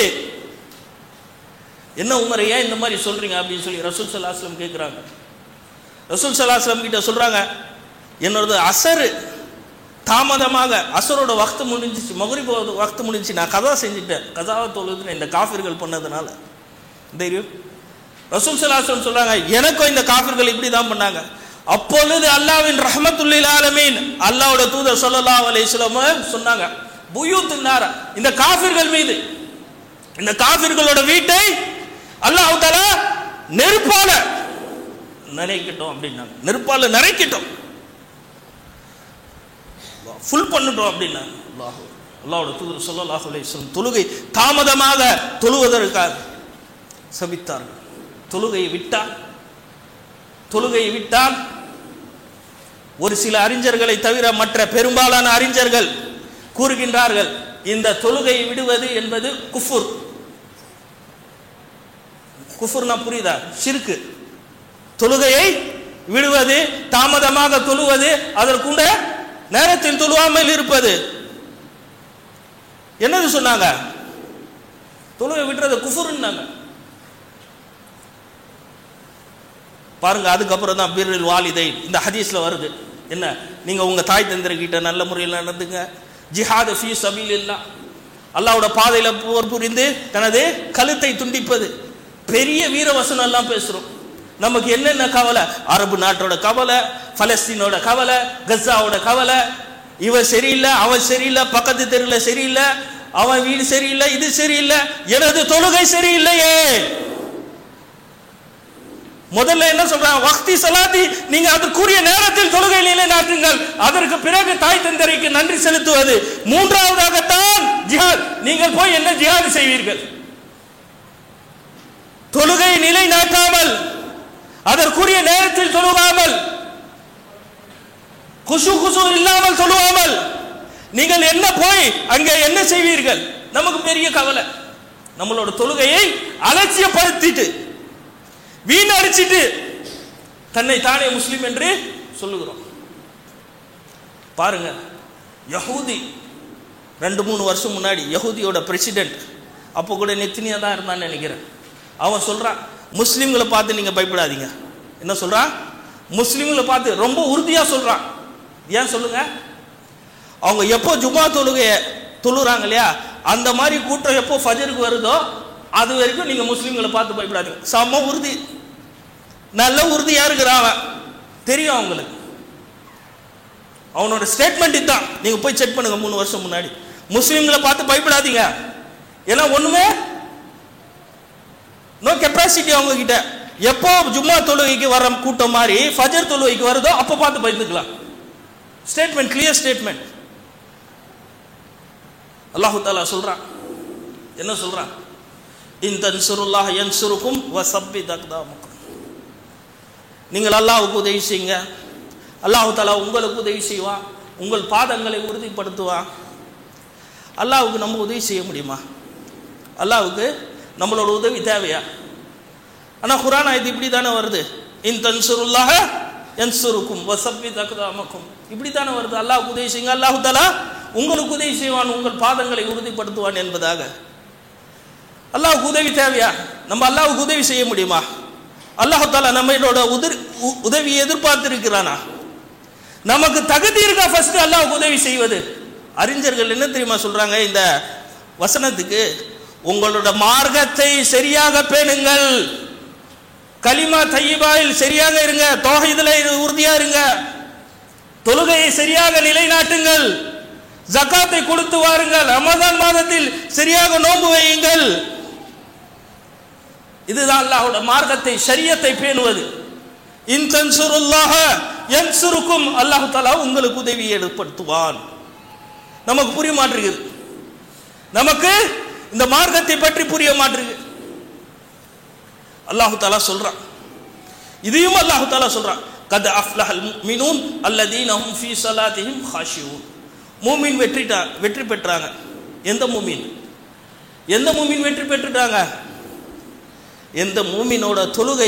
என்ன உமர், ஏன் இந்த மாதிரி சொல்றீங்க அப்படின்னு சொல்லி ரசூல் ஸல்லல்லாஹு அலைஹி வஸல்லம் கேட்குறாங்க. ரசூல் ஸல்லல்லாஹு அலைஹி வஸல்லம் கிட்ட சொல்றாங்க, என்னோட அசர் தாமதமாக, அசரோட வக்து முடிஞ்சிச்சு, மக்ரிப் வக்து முடிஞ்சிச்சு, நான் கதா செஞ்சுட்டேன், கதாவை தொழுதுன்னு இந்த காஃபிர்கள் பண்ணதுனால. தெரியும் ரசூல் ஸல்லல்லாஹு அலைஹி வஸல்லம் சொல்றாங்க, எனக்கும் இந்த காஃபிர்கள் இப்படி தான் பண்ணாங்க. அப்பொழுது அல்லாஹ்வின் ரஹ்மத்துல் லில் ஆலமீன் அல்லாஹ்வுடைய தூதர் ஸல்லல்லாஹு அலைஹி வஸல்லம் சொன்னாங்க, புயூத்துன் நார், இந்த காஃபிர்கள் மீது, இந்த காஃபிர்களோட வீட்டை அல்லாஹ் தஆலா நெருப்பால நினைக்கட்டும் அப்படின்னாங்க. நெருப்பால நிறைக்கட்டும், ஃபுல் பண்ணட்டும் அப்படின்னாங்க. அல்லாஹ்வோட தூதர் ஸல்லல்லாஹு அலைஹி வஸல்லம் தொழுகை தாமதமாக தொழுவதற்காக சபித்தார்கள். தொழுகையை விட்டால் ஒரு சில அறிஞர்களை தவிர மற்ற பெரும்பாலான அறிஞர்கள் கூறுகின்றார்கள், இந்த தொழுகையை விடுவது என்பது குஃபுர். குஃபுர்னா புரியுதா? ஷிர்க். தொழுகையை விடுவது, தாமதமாக தொழுவது, அதற்குண்ட நேரத்தில் தொழுவாமல் இருப்பது, என்னது சொன்னாங்க? தொழுகை விடுறது குஃபுர்னாங்க. பாருங்க, அதுக்கப்புறம் தான் பிர்ருல் வாலிதைன் இந்த ஹதீஸ்ல வருது. என்ன? நீங்க உங்க தாய் தந்தைகிட்ட நல்ல முறையில் நடந்துங்க. ஜிஹாத் ஃபீ சபீலில்லாஹ், அல்லாஹ்வோட பாதையில போர் புரிந்து தனது கழுத்தை துண்டிப்பது, பெரிய வீர வசனம் எல்லாம் பேசுறோம். நமக்கு என்னென்ன கவலை? அரபு நாட்டோட கவலை, பலஸ்தீனோட கவலை, கஸாவோட கவலை. இவன் சரியில்லை, அவன் சரியில்லை, பக்கத்து தெருவில் சரியில்லை, அவன் வீடு சரியில்லை, இது சரியில்லை, எனது தொழுகை சரியில்லையே. முதல்ல என்ன சொல்றாங்க? வக்தி ஸலாத்தி, நீங்க அதற்குரிய நேரத்தில் தொழுகை நிலைநாட்டுங்கள். அதற்கு பிறகு தாய் தந்தைக்கு நன்றி செலுத்துவது. மூன்றாவதாகத்தான் ஜிஹாத். நீங்கள் போய் என்ன ஜிஹாத் செய்வீர்கள்? தொழுகை நிலைநாட்டாமல், அதற்குரிய நேரத்தில் தொழுகாமல், குஷு இல்லாமல் தொழுவாமல் நீங்கள் என்ன போய் அங்கே என்ன செய்வீர்கள்? நமக்கு பெரிய கவலை. நம்மளோட தொழுகையை அலட்சியப்படுத்திட்டு வீணடிச்சிட்டு தன்னை தானே முஸ்லிம் என்று சொல்லுகிறோம். பாருங்க, யஹூதி 2-3 வருஷம் முன்னாடி யஹூதியோட பிரசிடென்ட், அப்போ கூட நெத்தினியா தான் இருந்தான்னு நினைக்கிறேன். அவன் சொல்றான், முஸ்லிம்களை பார்த்து நீங்க பயப்படாதீங்க. என்ன சொல்றான்? முஸ்லிம்களை பார்த்து ரொம்ப உறுதியா சொல்றான். ஏன் சொல்லுங்க? அவங்க எப்போ ஜும்மா தொழுகைய தொழுறாங்க இல்லையா, அந்த மாதிரி கூட்டம் எப்போ ஃபஜருக்கு வருதோ அது வரைக்கும் நீங்க முஸ்லிம்களை பார்த்து பயப்படாதீங்க. செம்ம உறுதி, நல்ல உறுதியா இருக்கிறான் அவன். தெரியும் அவங்களுக்கு. அவனோட ஸ்டேட்மெண்ட் இதுதான். நீங்க போய் செக் பண்ணுங்க 3 வருஷம் முன்னாடி. முஸ்லிம்களை பார்த்து பயப்படாதீங்க, ஏன்னா ஒண்ணுமே நோ கெப்பாசிட்டி அவங்க கிட்ட. எப்போ ஜும்மா தொழுகைக்கு வர கூட்டம் மாதிரி ஃபஜர் தொழுகைக்கு வருதோ அப்போ பார்த்து பயந்துக்கலாம். Statement, clear statement. அல்லாஹ் தஆலா சொல்றான், என்ன சொல்றான்? இன் தன்சுருல்லாஹ் யன்சுருக்கும் வஸப்பித் அக்தாமக்கும். நீங்கள் அல்லாஹ்வுக்கு உதவி செய்யுங்க, அல்லாஹ் தஆலா உங்களுக்கு உதவி செய்வான், உங்கள் பாதங்களை உறுதிப்படுத்துவான். அல்லாஹ்வுக்கு நம்ம உதவி செய்ய முடியுமா? அல்லாஹ்வுக்கு நம்மளோட உதவி தேவையா? ஆனா குர்ஆன் ஆயத்து இப்படி தானே வருது, இன் தன்சுருல்லாஹ யன்சுருக்கும் வஸப்பித் அக்தாமக்கும். இப்படி தானே வருது, அல்லாஹ்வுக்கு உதவி செய்யுங்க, அல்லாஹ் தஆலா உங்களுக்கு உதவி செய்வான், உங்கள் பாதங்களை உறுதிப்படுத்துவான் என்பதாக. அல்லாஹ்வுக்கு உதவி தேவையா? நம்ம அல்லாஹ்வுக்கு உதவி செய்ய முடியுமா? அல்லாஹ் தஆலா நம்மளோட உதவியை எதிர்பார்த்திருக்கிறானா? நமக்கு தகுதி இருக்கா ஃபர்ஸ்ட் அல்லாஹ்வுக்கு உதவி செய்வது? அறிஞர்கள் என்ன தெரியுமா சொல்றாங்க இந்த வசனத்துக்கு? உங்களோட மார்க்கத்தை சரியாக பேணுங்கள், கலிமா தய்யிபாயில் சரியாக இருங்க, தௌஹீதுல உறுதியா இருங்க, தொழுகையை சரியாக நிலைநாட்டுங்கள், ஜகாத்தை கொடுத்து வாருங்கள், ரமதான் மாதத்தில் சரியாக நோன்பு வையுங்கள். இதுதான் அல்லாஹ்வோட மார்க்கத்தை, ஷரியத்தை பேணுவது. இன் தன்சுருல்லாஹ யன்சுருக்கும், அல்லாஹ் தஆலா உங்களுக்கு உதவி ஏற்படுத்துவான். நமக்கு புரிய மாட்டேங்குது, நமக்கு இந்த மார்க்கத்தை பற்றி புரிய மாட்டேங்குது. அல்லாஹ் தஆலா சொல்றான், இதையும் அல்லாஹ் தஆலா சொல்றான், கத் அஃப்லஹல் முஃமினூன் அல்லதீன ஹும் ஃபீ ஸலாத்திஹிம் காஷியூன். மூமின் வெற்றி பெற்றாங்க. எந்த மூமின் வெற்றி பெற்றுட்டாங்க? எந்த மூமினோட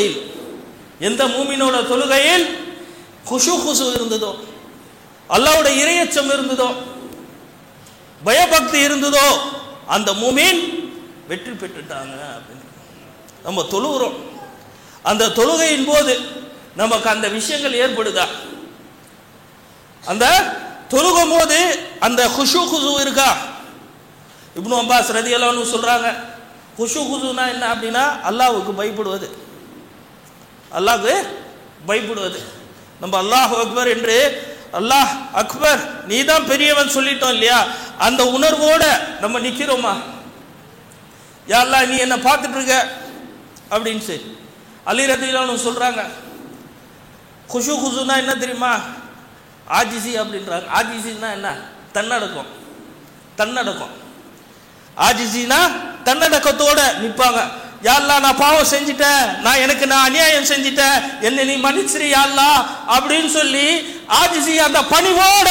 தொழுகையில் குஷு இருந்ததோ, அல்லாஹ்வோட இறையச்சம் இருந்ததோ, பயபக்தி இருந்ததோ, அந்த மூமின் வெற்றி பெற்றுட்டாங்க அப்படின்னு நம்ம தொழுகிறோம். அந்த தொழுகையின் போது நமக்கு அந்த விஷயங்கள் ஏற்படுதா? அந்த தொழுகும் போது அந்த குஷு இருக்கா? இப்னு அப்பாஸ் ரலியல்லாஹு அன்ஹு சொல்றாங்க, குஷுனா என்ன அப்படின்னா அல்லாஹ்வுக்கு பயப்படுவது. அல்லாஹ்வுக்கு பயப்படுவது. நம்ம அல்லாஹ் அக்பர் என்று அல்லாஹ் அக்பர் நீ தான் பெரியவன் சொல்லிட்டோம் இல்லையா, அந்த உணர்வோட நம்ம நிக்கிறோமா? யா அல்லாஹ் நீ என்ன பார்த்துட்டு இருக்க, அப்படின்னு சரி. அலி ரலியல்லாஹு சொல்றாங்க, குஷு குஷுனா என்ன தெரியுமா? ஆஜிசி அப்படின்றாங்க. ஆஜிசின்னா என்ன? தன்னடக்கம். தன்னடக்கம். ஆஜிசினா தன்னடக்கத்தோட நிற்பாங்க. யா அல்லாஹ், நான் பாவம் செஞ்சிட்டேன், நான் அநியாயம் செஞ்சிட்டேன், என்னை நீ மன்னிச்சிரு யா அல்லாஹ் அப்படின்னு சொல்லி ஆஜிசி அந்த பணிவோட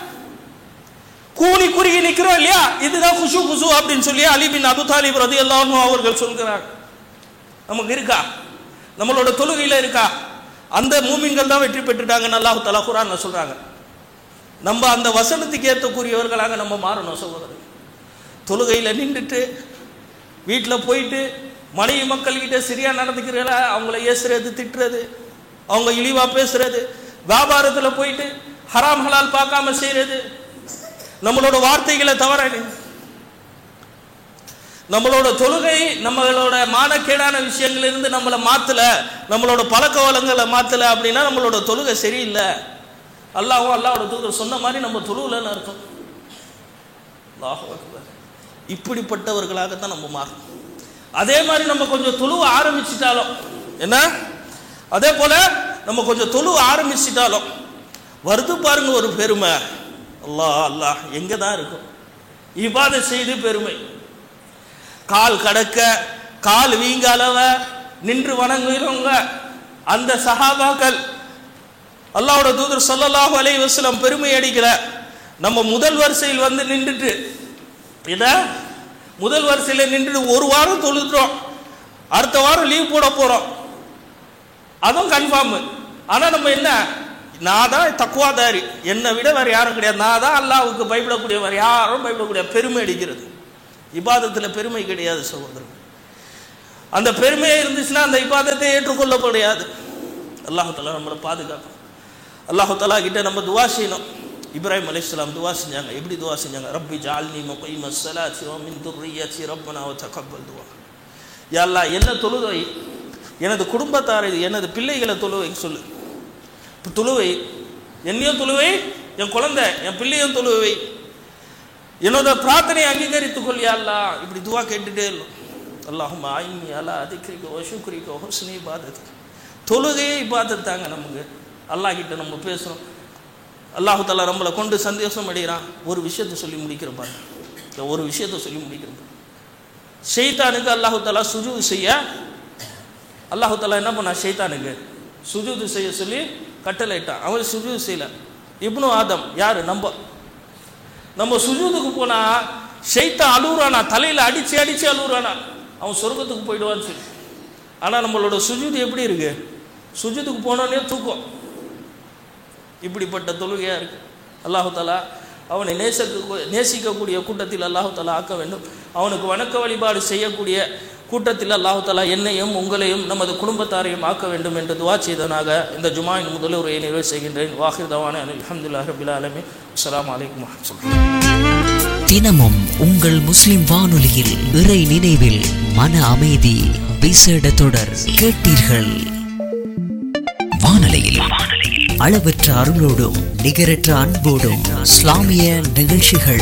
கூனி குறுகி நிற்கிறோம் இல்லையா, இதுதான் குஷு குஷு அப்படின்னு சொல்லி அலி பின் அபு தாலிப் ரலியல்லாஹு அன்ஹு அவர்கள் சொல்கிறார். நமக்கு இருக்கா? நம்மளோட தொழுகையில இருக்கா? அந்த மூமின்கள் தான் வெற்றி பெற்றுட்டாங்கன்னு அல்லாஹ் தஆலா குர்ஆன்ல சொல்றாங்க. நம்ம அந்த வசனத்துக்கு ஏற்றக்கூடியவர்களாக நம்ம மாறணும் சகோதரர். தொழுகையில நின்றுட்டு வீட்டில் போயிட்டு மனைவி மக்கள்கிட்ட சரியா நடந்துக்கிறல அவங்கள ஏசுறது, திட்டுறது, அவங்க இழிவா பேசுறது, வியாபாரத்தில் போயிட்டு ஹராம் ஹலால் பார்க்காம செய்யறது, நம்மளோட வார்த்தைகளை தவற, நம்மளோட தொழுகை நம்மளோட மானக்கேடான விஷயங்களிலிருந்து நம்மளை மாத்தல, நம்மளோட பழக்க வழங்களை மாத்தல அப்படின்னா நம்மளோட தொழுகை சரியில்லை. அல்லாஹ்வோட தூதர் சொன்ன மாதிரி நம்ம தொழுகலன்னு அர்த்தம். அல்லாஹ் அக்பர். இப்படிப்பட்டவர்களாகத்தான் நம்ம மாறணும். அதே மாதிரி நம்ம கொஞ்சம் தொழுவ ஆரம்பிச்சிட்டாலும் என்ன, அதே போல நம்ம கொஞ்சம் தொழுவ ஆரம்பிச்சிட்டாலும் வருது பாருங்க ஒரு பெருமை. அல்லாஹ் அல்லாஹ் எங்க தான் இருக்கும்? இபாதத் செய்து பெருமை. கால் கடக்க கால் வீங்க அளவ நின்று வணங்குகிறவங்க அந்த சஹாபாக்கள் அல்லாஹ்வோட தூதர் ஸல்லல்லாஹு அலைஹி வஸல்லம் பெருமை அடிக்கிற நம்ம முதல் வரிசையில் வந்து நின்றுட்டு முதல் வரிசையில் நின்றுட்டு ஒரு வாரம் தொழுதுறோம், அடுத்த வாரம் லீவ் போட போறோம், அதுவும் கன்ஃபார்ம். ஆனா நம்ம என்ன, நான் தான் தக்வாதாரி, என்னை விட வேற யாரும் கிடையாது, நான் தான் அல்லாஹ்வுக்கு பயப்படக்கூடிய, வேற யாரும் பயப்படக்கூடிய பெருமை அடிக்கிறது. இபாதத்தில் பெருமை கிடையாது சகோதரர். அந்த பெருமையே இருந்துச்சுன்னா அந்த இபாதத்தை ஏற்றுக்கொள்ளப்படாது. அல்லாஹ் தஆலா நம்மளை பாதுகாக்கும். அல்லாஹ் தஆலா கிட்ட நம்ம துவா செய்யணும். இப்ராஹிம் அலைஹிஸ்ஸலாம் துவா செஞ்சாங்க. எப்படி துவா செஞ்சாங்க? ரப்பி ஜஅல்னி முகீமஸ் ஸலாத்தி வ மின் துர்ரிய்யத்தி ரப்பனா வ தகப்பல் துவா. யா அல்லாஹ், என்ன தொழுவை, எனது குடும்பத்தாரை, எனது பிள்ளைகளை தொழுவை சொல்லு. தொழுவை, என்னையும் தொழுவை, என் குழந்தை என் பிள்ளையும் தொழுவை, என்னோட பிரார்த்தனையை அங்கீகரித்துக் கொள் யா அல்லாஹ். இப்படி துவா கேட்டுட்டே இல்லை. அல்லாஹும்ம ஐன்னி அலா திக்ரிக வ ஷுக்ரிக வ ஹுஸ்னி இபாதத்திக். தொழுகையே இபாதத் தாங்க. நமக்கு அல்லாஹ் கிட்ட நம்ம பேசுகிறோம். அல்லாஹ் தஆலா நம்மளை கொண்டு சந்தோஷம் அடைகிறான். ஒரு விஷயத்தை சொல்லி முடிக்கிற பாருங்க, ஒரு விஷயத்தை சொல்லி முடிக்கிறோம். ஷைத்தானுக்கு அல்லாஹ் தஆலா சுஜூது செய்ய, அல்லாஹ் தஆலா என்ன பண்ணா, ஷைத்தானுக்கு சுஜூது செய்ய சொல்லி கட்டளையிட்டான். அவன் சுஜூது செய்யல. இப்னு ஆதம் யாரு, நம்ம சுஜூதுக்கு போனா ஷைத்தான் அழுகுறானா, தலையில அடிச்சு அடிச்சு அழுகுறானா, அவன் சொர்க்கத்துக்கு போயிடுவான்னு சொல்லி. ஆனா நம்மளோட சுஜூது எப்படி இருக்கு? சுஜூதுக்கு போனோடனே தூக்கம். இப்படிப்பட்ட தொழுகையா இருக்கு. அல்லாஹ் தஆலா அவனை நேசிக்கக்கூடிய கூட்டத்தில் அல்லாஹ் தஆலா ஆக்க வேண்டும். அவனுக்கு வணக்க வழிபாடு செய்யக்கூடிய கூட்டத்தில் அல்லாஹ் தஆலா என்னையும் உங்களையும் நமது குடும்பத்தாரையும் ஆக்க வேண்டும் என்று துஆ செய்தனாக இந்த ஜுமாவின் முதல் உரையை நிறைவு செய்கின்றேன். வாஹிர் தவானா அல்ஹம்துலில்லாஹி ரப்பில் ஆலமீன். அஸ்ஸலாமு அலைக்கும் வரஹ்மத்துல்லாஹி. தினமும் உங்கள் முஸ்லிம் வானொலியில் இறை நினைவில் மன அமைதி விசேட தொடர் கேட்டீர்கள். வானொலியில் அளவற்ற அருளோடும் நிகரற்ற அன்போடும் இஸ்லாமிய நிகழ்ச்சிகள்.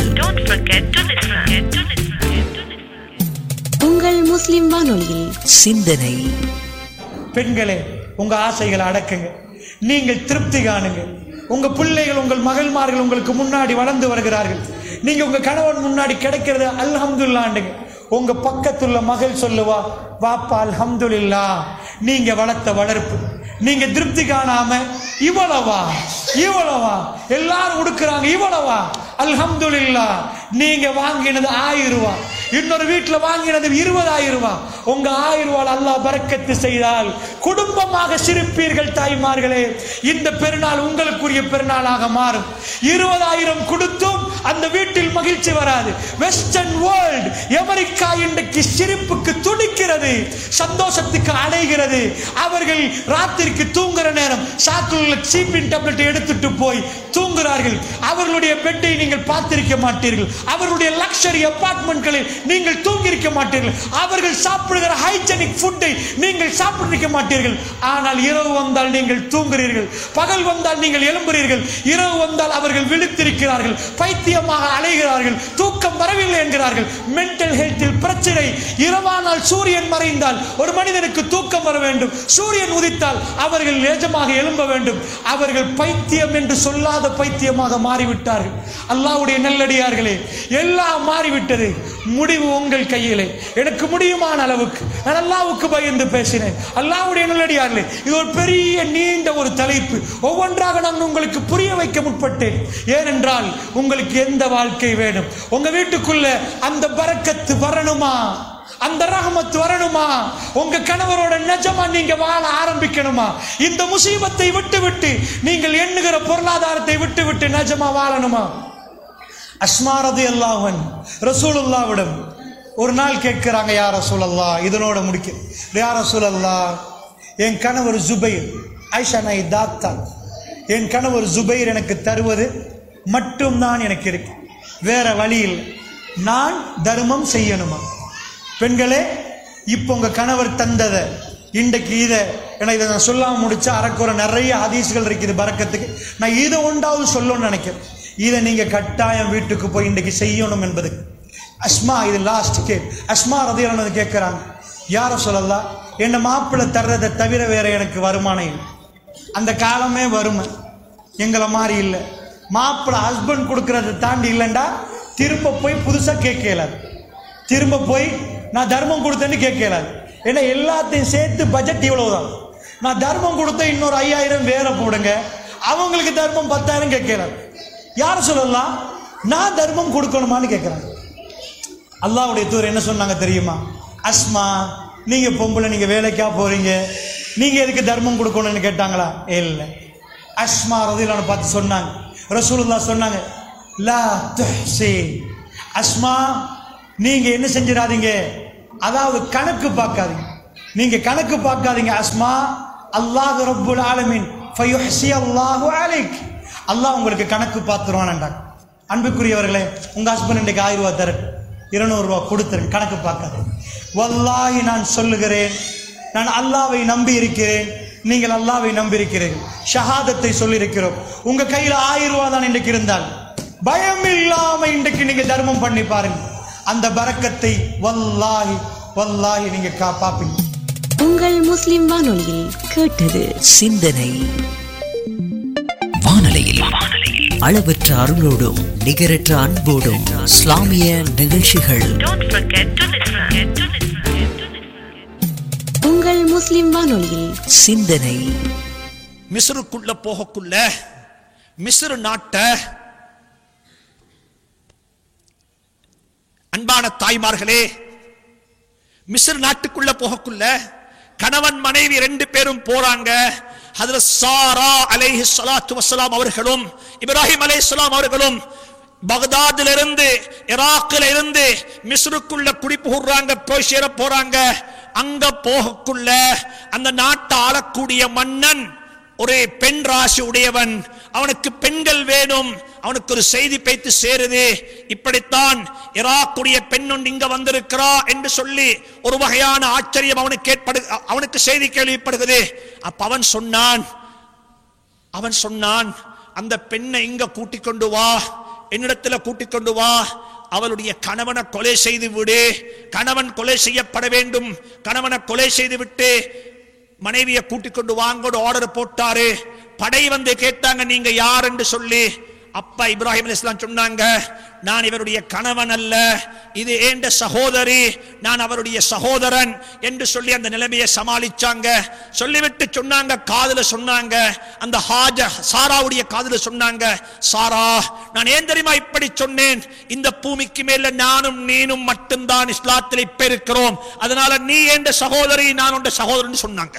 உங்கள் முஸ்லிம் வானொலியில் சிந்தனை. பெண்களே, உங்க ஆசைகளை அடக்குங்க, நீங்கள் திருப்தி காணுங்க. உங்க பிள்ளைகள், உங்கள் மகள்மார்கள் உங்களுக்கு முன்னாடி வளர்ந்து வருகிறார்கள். நீங்க உங்க கணவன் முன்னாடி கிடைக்கிறது அல்ஹம்துலில்லாஹ்ங்க. உங்க பக்கத்துள்ள மகள் சொல்லுவா, வாப்பா அல்ஹம்துலில்லாஹ், நீங்க வளர்த்த வளர்ப்பு. நீங்க திருப்தி காணாம இவ்வளவா எல்லாரும் உடுக்குறாங்க, இவ்வளவா அல்ஹம்துலில்லாஹ். நீங்க வாங்கினது 1000 ரூபாய், இன்னொரு வீட்டுல வாங்கினது 20,000 ரூபாய். உங்க 1000 ரூபாய் அல்லாஹ் பரக்கத்து செய்தால் குடும்பமாக சிரிப்பீர்கள். தாய்மார்களே, இந்த பெருநாள் உங்களுக்குரிய பெருநாளாக மாறும். 20,000 கொடுத்தும் அந்த வீட்டில் மகிழ்ச்சி வராது. வெஸ்டர்ன் வேர்ல்ட், அமெரிக்கா இன்றைக்கு சிரிப்புக்கு துடிக்கிறது, சந்தோஷத்துக்கு அடைகிறது. அவர்கள் ராத்திரிக்கு தூங்குற நேரம் சாக்குள்ள சீப்பின் டேப்லெட் எடுத்துட்டு போய் தூங்க தூங்குகிறார்கள். அவர்களுடைய பெட்டை நீங்கள் பார்த்திருக்க மாட்டீர்கள். அவர்களுடைய லக்ஸரி அபார்ட்மெண்ட்களில் நீங்கள் தூங்கியிருக்க மாட்டீர்கள். அவர்கள் சாப்பிடுகிற ஹைஜெனிக் ஃபுட்டை நீங்கள் சாப்பிட்டிருக்க மாட்டீர்கள். ஆனால் இரவு வந்தால் நீங்கள் தூங்குகிறீர்கள், பகல் வந்தால் நீங்கள் எழும்புகிறீர்கள். இரவு வந்தால் அவர்கள் விழித்திருக்கிறார்கள், பைத்தியமாக அலைகிறார்கள், தூக்கம் வரவில்லை என்கிறார்கள். மென்டல் ஹெல்த்தில் பிரச்சனை. இரவானால் சூரியன் மறைந்தால் ஒரு மனிதனுக்கு தூக்கம் வர வேண்டும், சூரியன் உதித்தால் அவர்கள் நிஜமாக எழும்ப வேண்டும். அவர்கள் பைத்தியம் என்று சொல்லாத பைத்தியமாக மாறிவிட்டார்கள். அல்லாஹ்வுடைய நல்லடியார்களே, எல்லாம் மாறிவிட்டது. முடிவு உங்கள் கையிலே. எனக்கு முடியுமான அளவுக்கு நான் அல்லாஹ்வுக்கு பயந்து பேசினேன். அல்லாஹ்வுடைய நல்லடியார்களே, இது ஒரு பெரிய நீண்ட ஒரு தலைப்பு. ஒவ்வொன்றாக நான் உங்களுக்கு புரிய வைக்க முற்பட்டேன். ஏனென்றால் உங்களுக்கு எந்த வாழ்க்கை வேணும்? உங்க வீட்டுக்குள்ள அந்த பரக்கத்து வரணுமா? அந்த ரஹமத் வரணுமா? உங்க கணவரோட நிஜமா நீங்க வாழ ஆரம்பிக்கணுமா? இந்த முசீபத்தை விட்டு நீங்கள் எண்ணுகிற பொருளாதாரத்தை விட்டு நிஜமா வாழணுமா? அஸ்மா ரலியல்லாஹு அன்ஹா ரசூலுல்லாஹ்விடம் ஒரு நாள் கேட்கிறாங்க, யா ரசூலல்லாஹ், இதனோட முடிக்க, யா ரசூலல்லாஹ், என் கணவர் ஜுபைர், ஆயிஷா நாய் தாத்தா, என் கணவர் ஜுபைர் எனக்கு தருவது மட்டும்தான் எனக்கு இருக்கு, வேற வழியில் நான் தர்மம் செய்யணுமா? பெண்களே, இப்போ உங்க கணவர் தந்ததை இன்றைக்கு இதை இதை நான் சொல்லாம முடிச்சா அறக்குறை நிறைய ஹதீஸ்கள் இருக்குது பரக்கத்துக்கு. நான் இதை ஒன்றாவது சொல்லணும்னு நினைக்கிறேன். இதை நீங்க கட்டாயம் வீட்டுக்கு போய் இன்றைக்கு செய்யணும் என்பது. அஸ்மா, இது லாஸ்ட் கேட். அஸ்மா ரலியல்லாஹு அன்ஹா கேட்கிறாங்க, யா ரசூலல்லாஹ், என்ன மாப்பிள்ளை தர்றதை தவிர வேற எனக்கு வருமானம் இல்லை. அந்த காலமே வறுமை எங்களை மாதிரி இல்லை. மாப்பிள்ளை ஹஸ்பண்ட் கொடுக்கறதை தாண்டி இல்லைண்டா திரும்ப போய் புதுசாக கேட்கலாது, திரும்ப போய் நான் தர்மம் கொடுத்தேன்னு கேட்கலாது. ஏன்னா எல்லாத்தையும் சேர்த்து பட்ஜெட் இவ்வளவுதான். நான் தர்மம் கொடுத்த இன்னொரு 5000 வேற போடுங்க, அவங்களுக்கு தர்மம் 10,000 கேட்கலாது. யார சொல்லலாம், நான் தர்மம் கொடுக்கணுமான்னு கேட்குறாங்க. அல்லாஹ்வுடைய தூதர் என்ன சொன்னாங்க தெரியுமா? அஸ்மா, நீங்க பொம்பளை, நீங்க வேலைக்கா போறீங்க, நீங்க எதுக்கு தர்மம் கொடுக்கணும்னு கேட்டாங்களா? இல்லை. அஸ்மா ரலியல்லாஹு அன்ஹா பார்த்து சொன்னாங்க, ரசூலுல்லாஹ் சொன்னாங்க, லா துஹ்சி, அஸ்மா, நீங்க என்ன செஞ்சிடாதீங்க, அதாவது கணக்கு பார்க்காதீங்க, நீங்க கணக்கு பார்க்காதீங்க அஸ்மா. அல்லாஹ் ரப்புல் ஆலமீன் ஃபயுஹ்சி அல்லாஹு அலைக், அல்லாஹ் உங்களுக்கு கணக்கு பார்த்துருவான்டாங்க. அன்புக்குரியவர்களே, உங்க ஹஸ்பண்ட் இன்றைக்கு 1000 ரூபா தர, 200 ரூபா கொடுத்துருங்க, கணக்கு பார்க்காது. வல்லாஹி நான் சொல்லுகிறேன், நான் அல்லாஹ்வை நம்பி இருக்கிறேன், நீங்கள் அல்லாஹ்வை நம்பி இருக்கிறீர்கள், ஷஹாதத்தை சொல்லியிருக்கிறோம். உங்க கையில் 1000 ரூபா தான் இன்றைக்கு இருந்தால் பயம் இல்லாம இன்றைக்கு நீங்க தர்மம் பண்ணி பாருங்க, அந்த பரக்கத்தை வல்லாஹி வல்லாஹி நீங்க பாப்பீங்க. உங்கள் முஸ்லிம் வானொலியில் கேட்டது சிந்தனை. வானொலியில் அளவற்ற அருளோடும் நிகரற்ற அன்போடும் இஸ்லாமிய நிகழ்ச்சிகள். உங்கள் முஸ்லிம் வானொலியில் சிந்தனை. மிஸ்ருக்குள்ள போகக்குள்ள மிஸ்ரு நாட்ட அன்பான தாய்மார்களே, மிஸ்ர் நாட்டுக்குள்ள போகக்குள்ள கணவன் மனைவி 2 பேரும் போறாங்க. ஹஜ்ரத் சாரா அலைஹிஸ்ஸலாத்து வஸ்ஸலாம் அவர்களும் இப்ராஹிம் அலைஹிஸ்ஸலாம் அவர்களும் பக்தாதுல இருந்து ஈராக்ல இருந்து மிஸ்ருக்குள்ள குடிபுகுறாங்க, போய் சேர போறாங்க. அங்க போகக்குள்ள அந்த நாட்டை ஆளக்கூடிய மன்னன் ஒரு பெண் ராசி உடையவன், அவனுக்கு பெண்கள் வேணும். அவனுக்கு ஒரு செய்தி பேத்து சேருது, இப்படித்தான் ஈராக்குடைய பெண் ஒன்று இங்க வந்திருக்கிறா என்று சொல்லி ஒரு வகையான ஆச்சரியம் அவனுக்கு செய்தி கேள்விப்படுகிறது. அப்ப அவன் சொன்னான், அந்த பெண்ணை இங்க கூட்டிக் கொண்டு வா, என்னிடத்துல கூட்டிக் கொண்டு வா, அவளுடைய கணவனை கொலை செய்து விடு, கணவன் கொலை செய்யப்பட வேண்டும், கணவனை கொலை செய்து விட்டு மனைவியை கூட்டிக் கொண்டு வாங்கோடு ஆர்டர் போட்டாரு. படை வந்து கேட்டாங்க, நீங்க யார் என்று சொல்லி. அப்பா இப்ராஹிம் அலைஹிஸ்ஸலாம் சொன்னாங்க, நான் இவருடைய கணவன் அல்ல, இது ஏண்ட சகோதரி, நான் அவருடைய சகோதரன் என்று சொல்லி அந்த நிலைமையை சமாளிச்சாங்க. சொல்லிவிட்டு சொன்னாங்க, காதுல சொன்னாங்க, அந்த சாராவுடைய காதுல சொன்னாங்க, சாரா, நான் ஏன் தெரியுமா இப்படி சொன்னேன், இந்த பூமிக்கு மேல நானும் நீனும் மட்டும்தான் இஸ்லாத்தில் இப்ப இருக்கிறோம், அதனால நீ ஏண்ட சகோதரி, நான் உண்ட சகோதரன் சொன்னாங்க.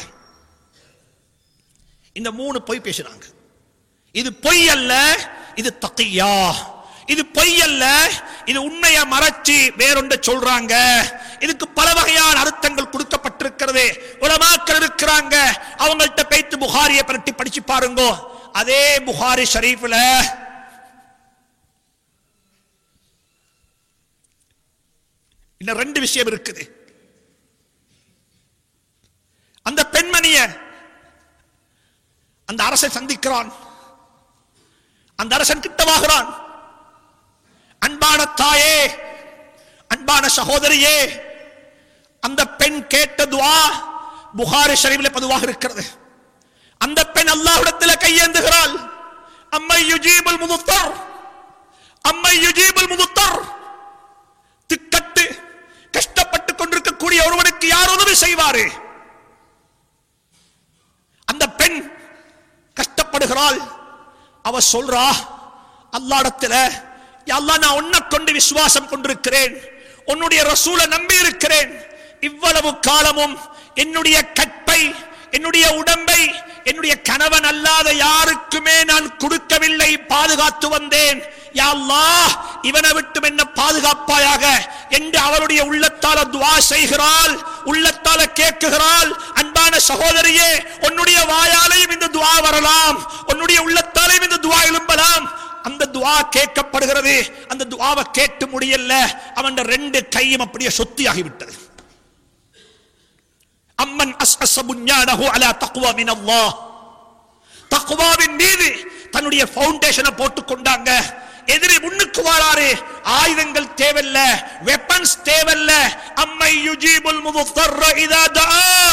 இந்த 3 பொய் பேசுறாங்க. இது பொய் அல்ல, இது தக்கியா. இது பொய் அல்ல, இது உண்மையை மறைச்சி வேறொன்றை சொல்றாங்க. இதுக்கு பல வகையான அர்த்தங்கள் கொடுக்கப்பட்டிருக்கிறது. உலமாக்கள் இருக்கிறாங்க, அவங்கள்ட்ட பேத்து புகாரியை பரட்டி படிச்சு பாருங்க. அதே புகாரி ஷரீஃப்ல இன்னும் 2 விஷயம் இருக்குது. அந்த பெண்மணிய அந்த அரசன் சந்திக்கிறான். அந்த அரசன் கிட்டவாகிறான். அன்பான தாயே, அன்பான சகோதரியே, அந்த பெண் கேட்ட துஆ புகாரி ஷரீஃபிலே பதிவாக இருக்கிறது. அந்த பெண் அல்லாஹ்விடத்தில் கையேந்துகிறாள். அம்மை யுஜீபுல் முதுத்தர், அம்மை யுஜீபுல் முதுத்தர். திக்கட்டு கஷ்டப்பட்டு கொண்டிருக்கக்கூடிய ஒருவனுக்கு யார் உதவி செய்வாரு? அந்த பெண் கஷ்டப்படுகிறாள். அவ சொல்றா, அல்லாஹ்விடத்தில், யா அல்லாஹ், நான் உன்னை கொண்டு விசுவாசம் கொண்டிருக்கிறேன், உன்னுடைய ரசூலை நம்பி இருக்கிறேன். இவ்வளவு காலமும் என்னுடைய கற்பை, என்னுடைய உடம்பை என்னுடைய கணவன் அல்லாத யாருக்குமே நான் கொடுக்கவில்லை, பாதுகாத்து வந்தேன். யா அல்லாஹ், இவனை விட்டு என்ன பாதுகாப்பாயாக என்று அவளுடைய உள்ளத்தால துஆ செய்கிறாள், உள்ளத்தால கேட்குகிறாள். அன்பான சகோதரியே, உன்னுடைய வாயாலையும் இந்த துஆ வரலாம், உன்னுடைய உள்ளத்தாலையும் இந்த துஆ எழும்பலாம். அந்த துஆ கேட்கப்படுகிறது. அந்த துஆவை கேட்டு முடியல, அவன் 2 கையும் அப்படியே சொத்தியாகிவிட்டது. அம்மன் அஸ்அஸ புன்யானஹு அலா தக்வா மினல்லாஹ். தக்வாவின் மீது தன்னுடைய ஃபவுண்டேஷனை போட்டுக் கொண்டாங்க. எதிரி முன்னுக்கு வாராரு, ஆயுதங்கள் தேவையில்ல, வெப்பன்ஸ் தேவையில்ல. அம்மை யுஜீபுல் முதுத்தர்ர இதா தஆ.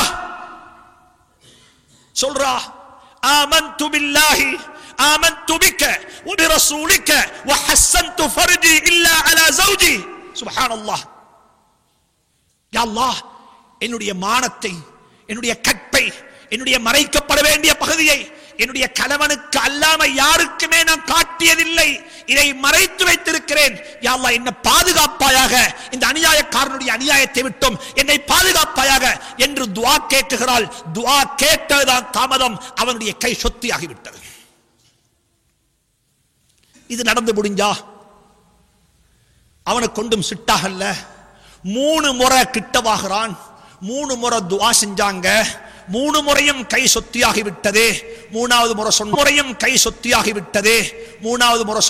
சொல்றா, ஆமன்து பில்லாஹி ஆமன்து பிக வ பிரசூலிக வ ஹஸ்ஸன்து ஃபர்ஜி இல்லா அலா ஜௌஜி. சுப்ஹானல்லாஹ். யா அல்லாஹ், என்னுடைய மானத்தை, என்னுடைய கற்பை, என்னுடைய மறைக்கப்பட வேண்டிய பகுதியை என்னுடைய கணவனுக்கு அல்லாம யாருக்குமே நான் காட்டியதில்லை, இதை மறைத்து வைத்திருக்கிறேன். யா அல்லாஹ், என்னை பாதுகாப்பாயாக, இந்த அநியாயக்காரனுடைய அநியாயத்தை விட்டும் என்னை பாதுகாப்பாயாக என்று துஆ கேட்கிறாள். துஆ கேட்டதுதான் தாமதம், அவனுடைய கை சொத்தியாகிவிட்டது. இது நடந்து முடிஞ்சா அவனை கொண்டும் சிட்டாகல்ல. 3 முறை கிட்டவாகிறான், 3 முறை துஆ செஞ்சாங்க. 3 முறையும் கை சொத்தியாகிவிட்டது. 3வது முறை சொன்ன முறையும் கை சொத்தியாகிவிட்டது. 3வது முறை